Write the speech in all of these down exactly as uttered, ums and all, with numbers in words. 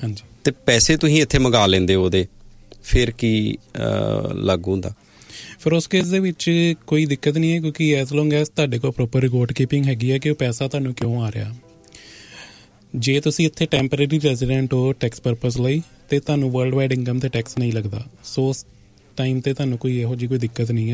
ਹਾਂਜੀ। ਅਤੇ ਪੈਸੇ ਤੁਸੀਂ ਇੱਥੇ ਮੰਗਾ ਲੈਂਦੇ ਹੋ ਉਹਦੇ, ਫਿਰ ਕੀ ਲਾਗੂ ਹੁੰਦਾ? ਫਿਰ ਉਸ ਕੇਸ ਦੇ ਵਿੱਚ ਕੋਈ ਦਿੱਕਤ ਨਹੀਂ ਹੈ, ਕਿਉਂਕਿ ਐਜ਼ ਲੌਂਗ ਐਜ਼ ਤੁਹਾਡੇ ਕੋਲ ਪ੍ਰੋਪਰ ਰਿਕਾਰਡ ਕੀਪਿੰਗ ਹੈਗੀ ਹੈ ਕਿ ਉਹ ਪੈਸਾ ਤੁਹਾਨੂੰ ਕਿਉਂ ਆ ਰਿਹਾ। ਜੇ ਤੁਸੀਂ ਇੱਥੇ ਟੈਂਪਰੇਰੀ ਰੈਜ਼ੀਡੈਂਟ ਹੋ ਟੈਕਸ ਪਰਪਸ ਲਈ, ਅਤੇ ਤੁਹਾਨੂੰ ਵਰਲਡ ਵਾਈਡ ਇਨਕਮ 'ਤੇ ਟੈਕਸ ਨਹੀਂ ਲੱਗਦਾ। ਸੋ ਉਸ ਟਾਈਮ 'ਤੇ ਤੁਹਾਨੂੰ ਕੋਈ ਇਹੋ ਜਿਹੀ ਕੋਈ ਦਿੱਕਤ ਨਹੀਂ ਹੈ।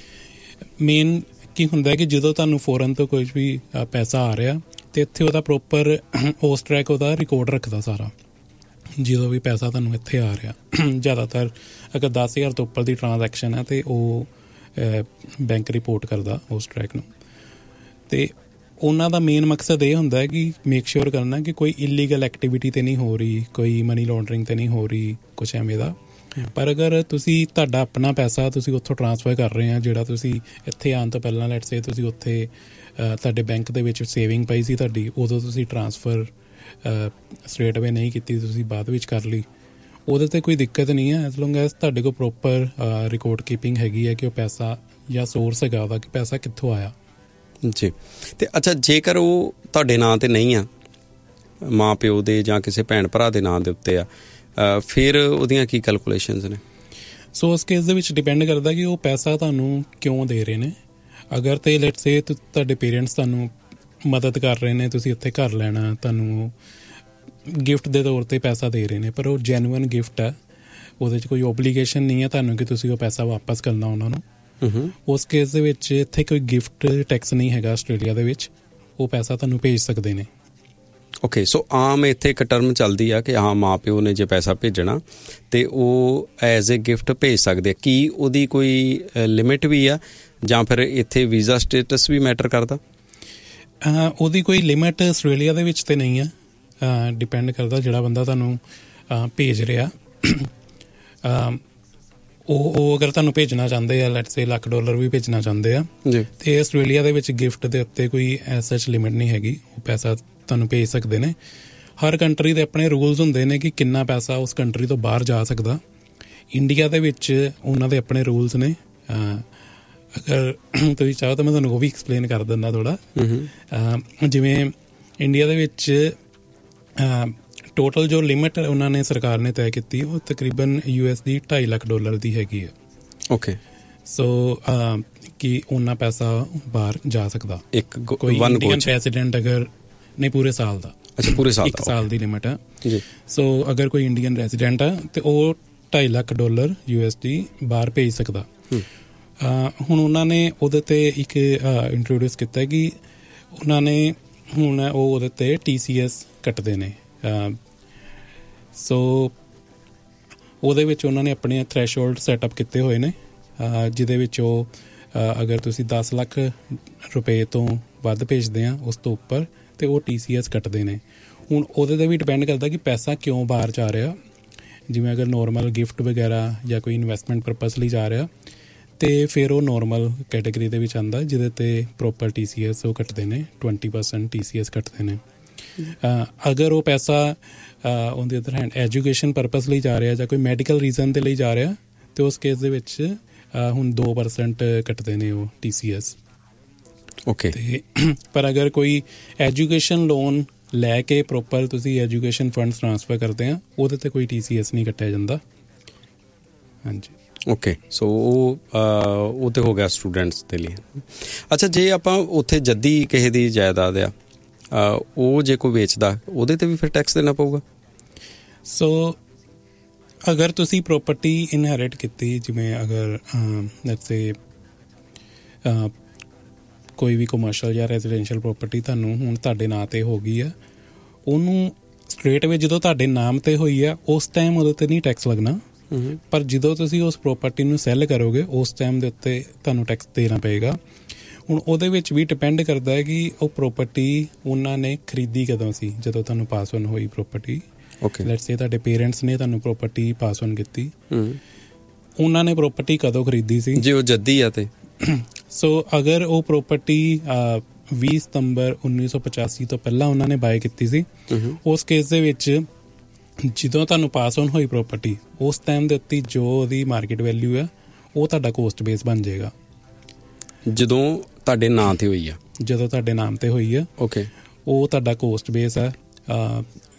ਮੇਨ ਕੀ ਹੁੰਦਾ ਕਿ ਜਦੋਂ ਤੁਹਾਨੂੰ ਫੋਰਨ ਤੋਂ ਕੁਝ ਵੀ ਪੈਸਾ ਆ ਰਿਹਾ, ਅਤੇ ਇੱਥੇ ਉਹਦਾ ਪ੍ਰੋਪਰ ਉਸ ਟਰੈਕ ਉਹਦਾ ਰਿਕਾਰਡ ਰੱਖਦਾ ਸਾਰਾ, ਜਦੋਂ ਵੀ ਪੈਸਾ ਤੁਹਾਨੂੰ ਇੱਥੇ ਆ ਰਿਹਾ। ਜ਼ਿਆਦਾਤਰ ਅਗਰ ਦਸ ਹਜ਼ਾਰ ਤੋਂ ਉੱਪਰ ਦੀ ਟ੍ਰਾਂਜੈਕਸ਼ਨ ਹੈ ਅਤੇ ਉਹ ਬੈਂਕ ਰਿਪੋਰਟ ਕਰਦਾ ਉਸ ਟਰੈਕ ਨੂੰ। ਅਤੇ ਉਹਨਾਂ ਦਾ ਮੇਨ ਮਕਸਦ ਇਹ ਹੁੰਦਾ ਹੈ ਕਿ ਮੇਕ ਸ਼ੋਰ ਕਰਨਾ ਕਿ ਕੋਈ ਇਲੀਗਲ ਐਕਟੀਵਿਟੀ ਤਾਂ ਨਹੀਂ ਹੋ ਰਹੀ, ਕੋਈ ਮਨੀ ਲਾਂਡਰਿੰਗ ਤਾਂ ਨਹੀਂ ਹੋ ਰਹੀ, ਕੁਛ ਐਵੇਂ ਦਾ। ਪਰ ਅਗਰ ਤੁਸੀਂ ਤੁਹਾਡਾ ਆਪਣਾ ਪੈਸਾ ਤੁਸੀਂ ਉੱਥੋਂ ਟਰਾਂਸਫਰ ਕਰ ਰਹੇ ਆ, ਜਿਹੜਾ ਤੁਸੀਂ ਇੱਥੇ ਆਉਣ ਤੋਂ ਪਹਿਲਾਂ ਲੈਟਸ ਸੇ ਤੁਸੀਂ ਉੱਥੇ ਤੁਹਾਡੇ ਬੈਂਕ ਦੇ ਵਿੱਚ ਸੇਵਿੰਗ ਪਈ ਸੀ ਤੁਹਾਡੀ, ਉਦੋਂ ਤੁਸੀਂ ਟਰਾਂਸਫਰ ਸਟ੍ਰੇਟ ਅਵੇ ਨਹੀਂ ਕੀਤੀ, ਤੁਸੀਂ ਬਾਅਦ ਵਿੱਚ ਕਰ ਲਈ, ਉਹਦੇ 'ਤੇ ਕੋਈ ਦਿੱਕਤ ਨਹੀਂ ਹੈ ਐਜ਼ ਲੌਂਗ ਐਜ਼ ਤੁਹਾਡੇ ਕੋਲ ਪ੍ਰੋਪਰ ਰਿਕਾਰਡ ਕੀਪਿੰਗ ਹੈਗੀ ਹੈ ਕਿ ਉਹ ਪੈਸਾ ਜਾਂ ਸੋਰਸ ਹੈਗਾ ਉਹਦਾ ਕਿ ਪੈਸਾ ਕਿੱਥੋਂ ਆਇਆ। ਜੀ। ਅਤੇ ਅੱਛਾ, ਜੇਕਰ ਉਹ ਤੁਹਾਡੇ ਨਾਂ 'ਤੇ ਨਹੀਂ ਆ, ਮਾਂ ਪਿਓ ਦੇ ਜਾਂ ਕਿਸੇ ਭੈਣ ਭਰਾ ਦੇ ਨਾਂ ਦੇ ਉੱਤੇ ਆ, ਫਿਰ ਉਹਦੀਆਂ ਕੀ ਕੈਲਕੂਲੇਸ਼ਨਸ ਨੇ? ਸੋ ਉਸ ਕੇਸ ਦੇ ਵਿੱਚ ਡਿਪੈਂਡ ਕਰਦਾ ਕਿ ਉਹ ਪੈਸਾ ਤੁਹਾਨੂੰ ਕਿਉਂ ਦੇ ਰਹੇ ਨੇ। ਅਗਰ ਤਾਂ ਲੈਟਸ ਸੇ ਤੁਹਾਡੇ ਪੇਰੈਂਟਸ ਤੁਹਾਨੂੰ ਮਦਦ ਕਰ ਰਹੇ ਨੇ, ਤੁਸੀਂ ਉੱਥੇ ਘਰ ਲੈਣਾ, ਤੁਹਾਨੂੰ ਗਿਫਟ ਦੇ ਤੌਰ 'ਤੇ ਪੈਸਾ ਦੇ ਰਹੇ ਨੇ, ਪਰ ਉਹ ਜੈਨੂਅਨ ਗਿਫਟ ਹੈ, ਉਹਦੇ 'ਚ ਕੋਈ ਓਬਲੀਗੇਸ਼ਨ ਨਹੀਂ ਹੈ ਤੁਹਾਨੂੰ ਕਿ ਤੁਸੀਂ ਉਹ ਪੈਸਾ ਵਾਪਸ ਕਰਨਾ ਉਹਨਾਂ ਨੂੰ। ਉਸ ਕੇਸ ਦੇ ਵਿੱਚ ਇੱਥੇ ਕੋਈ ਗਿਫਟ ਟੈਕਸ ਨਹੀਂ ਹੈਗਾ ਆਸਟ੍ਰੇਲੀਆ ਦੇ ਵਿੱਚ, ਉਹ ਪੈਸਾ ਤੁਹਾਨੂੰ ਭੇਜ ਸਕਦੇ ਨੇ। ਓਕੇ, ਸੋ ਆਮ ਇੱਥੇ ਇੱਕ ਟਰਮ ਚੱਲਦੀ ਆ ਕਿ ਹਾਂ ਮਾਂ ਪਿਓ ਨੇ ਜੇ ਪੈਸਾ ਭੇਜਣਾ ਅਤੇ ਉਹ ਐਜ਼ ਏ ਗਿਫਟ ਭੇਜ ਸਕਦੇ ਆ। ਕੀ ਉਹਦੀ ਕੋਈ ਲਿਮਿਟ ਵੀ ਆ ਜਾਂ ਫਿਰ ਇੱਥੇ ਵੀਜ਼ਾ ਸਟੇਟਸ ਵੀ ਮੈਟਰ ਕਰਦਾ? ਉਹਦੀ ਕੋਈ ਲਿਮਿਟ ਆਸਟ੍ਰੇਲੀਆ ਦੇ ਵਿੱਚ ਤਾਂ ਨਹੀਂ ਆ, ਡਿਪੈਂਡ ਕਰਦਾ ਜਿਹੜਾ ਬੰਦਾ ਤੁਹਾਨੂੰ ਭੇਜ ਰਿਹਾ। ਉਹ ਉਹ ਅਗਰ ਤੁਹਾਨੂੰ ਭੇਜਣਾ ਚਾਹੁੰਦੇ ਆ, ਲੈਟਸ ਸੇ ਲੱਖ ਡਾਲਰ ਵੀ ਭੇਜਣਾ ਚਾਹੁੰਦੇ ਆ, ਅਤੇ ਆਸਟ੍ਰੇਲੀਆ ਦੇ ਵਿੱਚ ਗਿਫਟ ਦੇ ਉੱਤੇ ਕੋਈ ਐਸ ਸੱਚ ਲਿਮਿਟ ਨਹੀਂ ਹੈਗੀ, ਉਹ ਪੈਸਾ ਤੁਹਾਨੂੰ ਭੇਜ ਸਕਦੇ ਨੇ। ਹਰ ਕੰਟਰੀ ਦੇ ਆਪਣੇ ਰੂਲਸ ਹੁੰਦੇ ਨੇ ਕਿ ਕਿੰਨਾ ਪੈਸਾ ਉਸ ਕੰਟਰੀ ਤੋਂ ਬਾਹਰ ਜਾ ਸਕਦਾ। ਇੰਡੀਆ ਦੇ ਵਿੱਚ ਉਹਨਾਂ ਦੇ ਆਪਣੇ ਰੂਲਸ ਨੇ। ਅਗਰ ਤੁਸੀਂ ਚਾਹੋ ਤਾਂ ਮੈਂ ਤੁਹਾਨੂੰ ਉਹ ਵੀ ਐਕਸਪਲੇਨ ਕਰ ਦਿੰਦਾ ਥੋੜ੍ਹਾ। ਜਿਵੇਂ ਇੰਡੀਆ ਦੇ ਵਿੱਚ ਟੋਟਲ ਜੋ ਲਿਮਿਟ ਉਹਨਾਂ ਨੇ ਸਰਕਾਰ ਨੇ ਤੈਅ ਕੀਤੀ ਉਹ ਤਕਰੀਬਨ ਯੂ ਐਸ ਦੀ ਢਾਈ ਲੱਖ ਡਾਲਰ ਦੀ ਹੈਗੀ ਹੈ। ਓਕੇ। ਸੋ ਕਿ ਓਨਾ ਪੈਸਾ ਬਾਹਰ ਜਾ ਸਕਦਾ ਇੱਕ ਕੋਈ ਇੰਡੀਅਨ ਰੈਜ਼ੀਡੈਂਟ ਅਗਰ ਨਹੀਂ ਪੂਰੇ ਸਾਲ ਦਾ। ਅੱਛਾ, ਪੂਰੇ ਸਾਲ ਇੱਕ ਸਾਲ ਦੀ ਲਿਮਿਟ ਹੈ ਜੀ। ਸੋ ਅਗਰ ਕੋਈ ਇੰਡੀਅਨ ਰੈਜ਼ੀਡੈਂਟ ਹੈ ਅਤੇ ਉਹ ਢਾਈ lakh dollar U S D ਬਾਹਰ ਭੇਜ ਸਕਦਾ। ਹੁਣ ਉਹਨਾਂ ਨੇ ਉਹਦੇ 'ਤੇ ਇੱਕ ਇੰਟਰੋਡਿਊਸ ਕੀਤਾ ਕਿ ਉਹਨਾਂ ਨੇ ਹੁਣ ਉਹ ਉਹਦੇ 'ਤੇ ਟੀ ਸੀ ਐਸ ਕੱਟਦੇ ਨੇ। ਸੋ ਉਹਦੇ ਵਿੱਚ ਉਹਨਾਂ ਨੇ ਆਪਣੇ ਥ੍ਰੈਸ਼ਹੋਲਡ ਸੈਟਅਪ ਕੀਤੇ ਹੋਏ ਨੇ, ਜਿਹਦੇ ਵਿੱਚ ਉਹ ਅਗਰ ਤੁਸੀਂ ਦਸ ਲੱਖ ਰੁਪਏ ਤੋਂ ਵੱਧ ਭੇਜਦੇ ਆ ਉਸ ਤੋਂ ਉੱਪਰ ਅਤੇ ਉਹ ਟੀ ਸੀ ਐਸ ਕੱਟਦੇ ਨੇ। ਹੁਣ ਉਹਦੇ 'ਤੇ ਵੀ ਡਿਪੈਂਡ ਕਰਦਾ ਕਿ ਪੈਸਾ ਕਿਉਂ ਬਾਹਰ ਜਾ ਰਿਹਾ। ਜਿਵੇਂ ਅਗਰ ਨੋਰਮਲ ਗਿਫਟ ਵਗੈਰਾ ਜਾਂ ਕੋਈ ਇਨਵੈਸਟਮੈਂਟ ਪਰਪਸ ਲਈ ਜਾ ਰਿਹਾ ਅਤੇ ਫਿਰ ਉਹ ਨੋਰਮਲ ਕੈਟੇਗਰੀ ਦੇ ਵਿੱਚ ਆਉਂਦਾ, ਜਿਹਦੇ 'ਤੇ ਪ੍ਰੋਪਰ ਟੀ ਸੀ ਐਸ ਉਹ ਕੱਟਦੇ ਨੇ, twenty percent T C S ਕੱਟਦੇ ਨੇ। ਅਗਰ ਉਹ ਪੈਸਾ on the other hand education purpose ਲਈ ਜਾ ਰਿਹਾ ਜਾਂ ਕੋਈ ਮੈਡੀਕਲ ਰੀਜ਼ਨ ਦੇ ਲਈ ਜਾ ਰਿਹਾ ਅਤੇ ਉਸ ਕੇਸ ਦੇ ਵਿੱਚ ਹੁਣ ਦੋ ਪਰਸੈਂਟ ਕੱਟਦੇ ਨੇ ਉਹ ਟੀ ਸੀ ਐਸ। ਓਕੇ। ਅਤੇ ਪਰ ਅਗਰ ਕੋਈ ਐਜੂਕੇਸ਼ਨ ਲੋਨ ਲੈ ਕੇ ਪ੍ਰੋਪਰ ਤੁਸੀਂ ਐਜੂਕੇਸ਼ਨ ਫੰਡਸ ਟਰਾਂਸਫਰ ਕਰਦੇ ਆ, ਉਹਦੇ 'ਤੇ ਕੋਈ ਟੀ ਸੀ ਐਸ ਨਹੀਂ ਕੱਟਿਆ ਜਾਂਦਾ। ਹਾਂਜੀ। ਓਕੇ, ਸੋ ਉਹ ਉਹ ਤਾਂ ਹੋ ਗਿਆ ਸਟੂਡੈਂਟਸ ਦੇ ਲਈ। ਅੱਛਾ, ਜੇ ਆਪਾਂ ਉੱਥੇ ਜੱਦੀ ਕਿਸੇ ਦੀ ਜਾਇਦਾਦ ਆ, ਉਹ ਜੇ ਕੋਈ ਵੇਚਦਾ ਉਹਦੇ ਤੇ ਵੀ ਫਿਰ ਟੈਕਸ ਦੇਣਾ ਪਊਗਾ? ਸੋ ਅਗਰ ਤੁਸੀਂ ਪ੍ਰੋਪਰਟੀ ਇਨਹੈਰਿਟ ਕੀਤੀ, ਜਿਵੇਂ ਅਗਰ ਲੈਟਸ ਸੇ ਕੋਈ ਵੀ ਕਮਰਸ਼ੀਅਲ ਜਾਂ ਰੈਜ਼ੀਡੈਂਸ਼ੀਅਲ ਪ੍ਰੋਪਰਟੀ ਤੁਹਾਨੂੰ ਹੁਣ ਤੁਹਾਡੇ ਨਾਂ 'ਤੇ ਹੋ ਗਈ ਆ, ਉਹਨੂੰ ਸਟ੍ਰੇਟ ਵੇ ਜਦੋਂ ਤੁਹਾਡੇ ਨਾਮ 'ਤੇ ਹੋਈ ਆ ਉਸ ਟਾਈਮ ਉਹਦੇ 'ਤੇ ਨਹੀਂ ਟੈਕਸ ਲੱਗਣਾ। ਪਰ ਜਦੋਂ ਤੁਸੀਂ ਉਸ ਪ੍ਰੋਪਰਟੀ ਨੂੰ ਸੈੱਲ ਕਰੋਗੇ ਉਸ ਟਾਈਮ ਦੇ ਉੱਤੇ ਤੁਹਾਨੂੰ ਟੈਕਸ ਦੇਣਾ ਪਏਗਾ। ਹੁਣ ਉਹਦੇ ਵਿੱਚ ਵੀ ਡਿਪੈਂਡ ਕਰਦਾ ਹੈ ਕਿ ਉਹ ਪ੍ਰੋਪਰਟੀ ਉਹਨਾਂ ਨੇ ਖਰੀਦੀ ਕਦੋਂ ਸੀ। ਜਦੋਂ ਤੁਹਾਨੂੰ ਪਾਸ ਔਨ ਹੋਈ ਪ੍ਰੋਪਰਟੀ, ਓਕੇ, ਲੈਟਸ ਸੇ ਤੁਹਾਡੇ ਪੇਰੈਂਟਸ ਨੇ ਤੁਹਾਨੂੰ ਪ੍ਰੋਪਰਟੀ ਪਾਸ ਔਨ ਕੀਤੀ, ਉਹਨਾਂ ਨੇ ਪ੍ਰੋਪਰਟੀ ਕਦੋਂ ਖਰੀਦੀ ਸੀ, ਜੇ ਉਹ ਜੱਦੀ ਆ ਤੇ। ਸੋ ਅਗਰ ਉਹ ਪ੍ਰੋਪਰਟੀ ਵੀਹ ਸਤੰਬਰ ਉੱਨੀ ਸੌ ਪਚਾਸੀ ਤੋਂ ਪਹਿਲਾਂ ਉਹਨਾਂ ਨੇ ਬਾਏ ਕੀਤੀ ਸੀ, ਉਸ ਕੇਸ ਦੇ ਵਿੱਚ ਜਦੋਂ ਤੁਹਾਨੂੰ ਪਾਸ ਔਨ ਹੋਈ ਪ੍ਰੋਪਰਟੀ ਉਸ ਟਾਈਮ ਦੇ ਉੱਤੇ ਜੋ ਉਹਦੀ ਮਾਰਕੀਟ ਵੈਲਿਊ ਹੈ ਉਹ ਤੁਹਾਡਾ ਕੋਸਟ ਬੇਸ ਬਣ ਜਾਏਗਾ। ਜਦੋਂ ਤੁਹਾਡੇ ਨਾਂ 'ਤੇ ਹੋਈ ਆ, ਜਦੋਂ ਤੁਹਾਡੇ ਨਾਮ 'ਤੇ ਹੋਈ ਆ, ਓਕੇ, ਉਹ ਤੁਹਾਡਾ ਕੋਸਟ ਬੇਸ ਹੈ।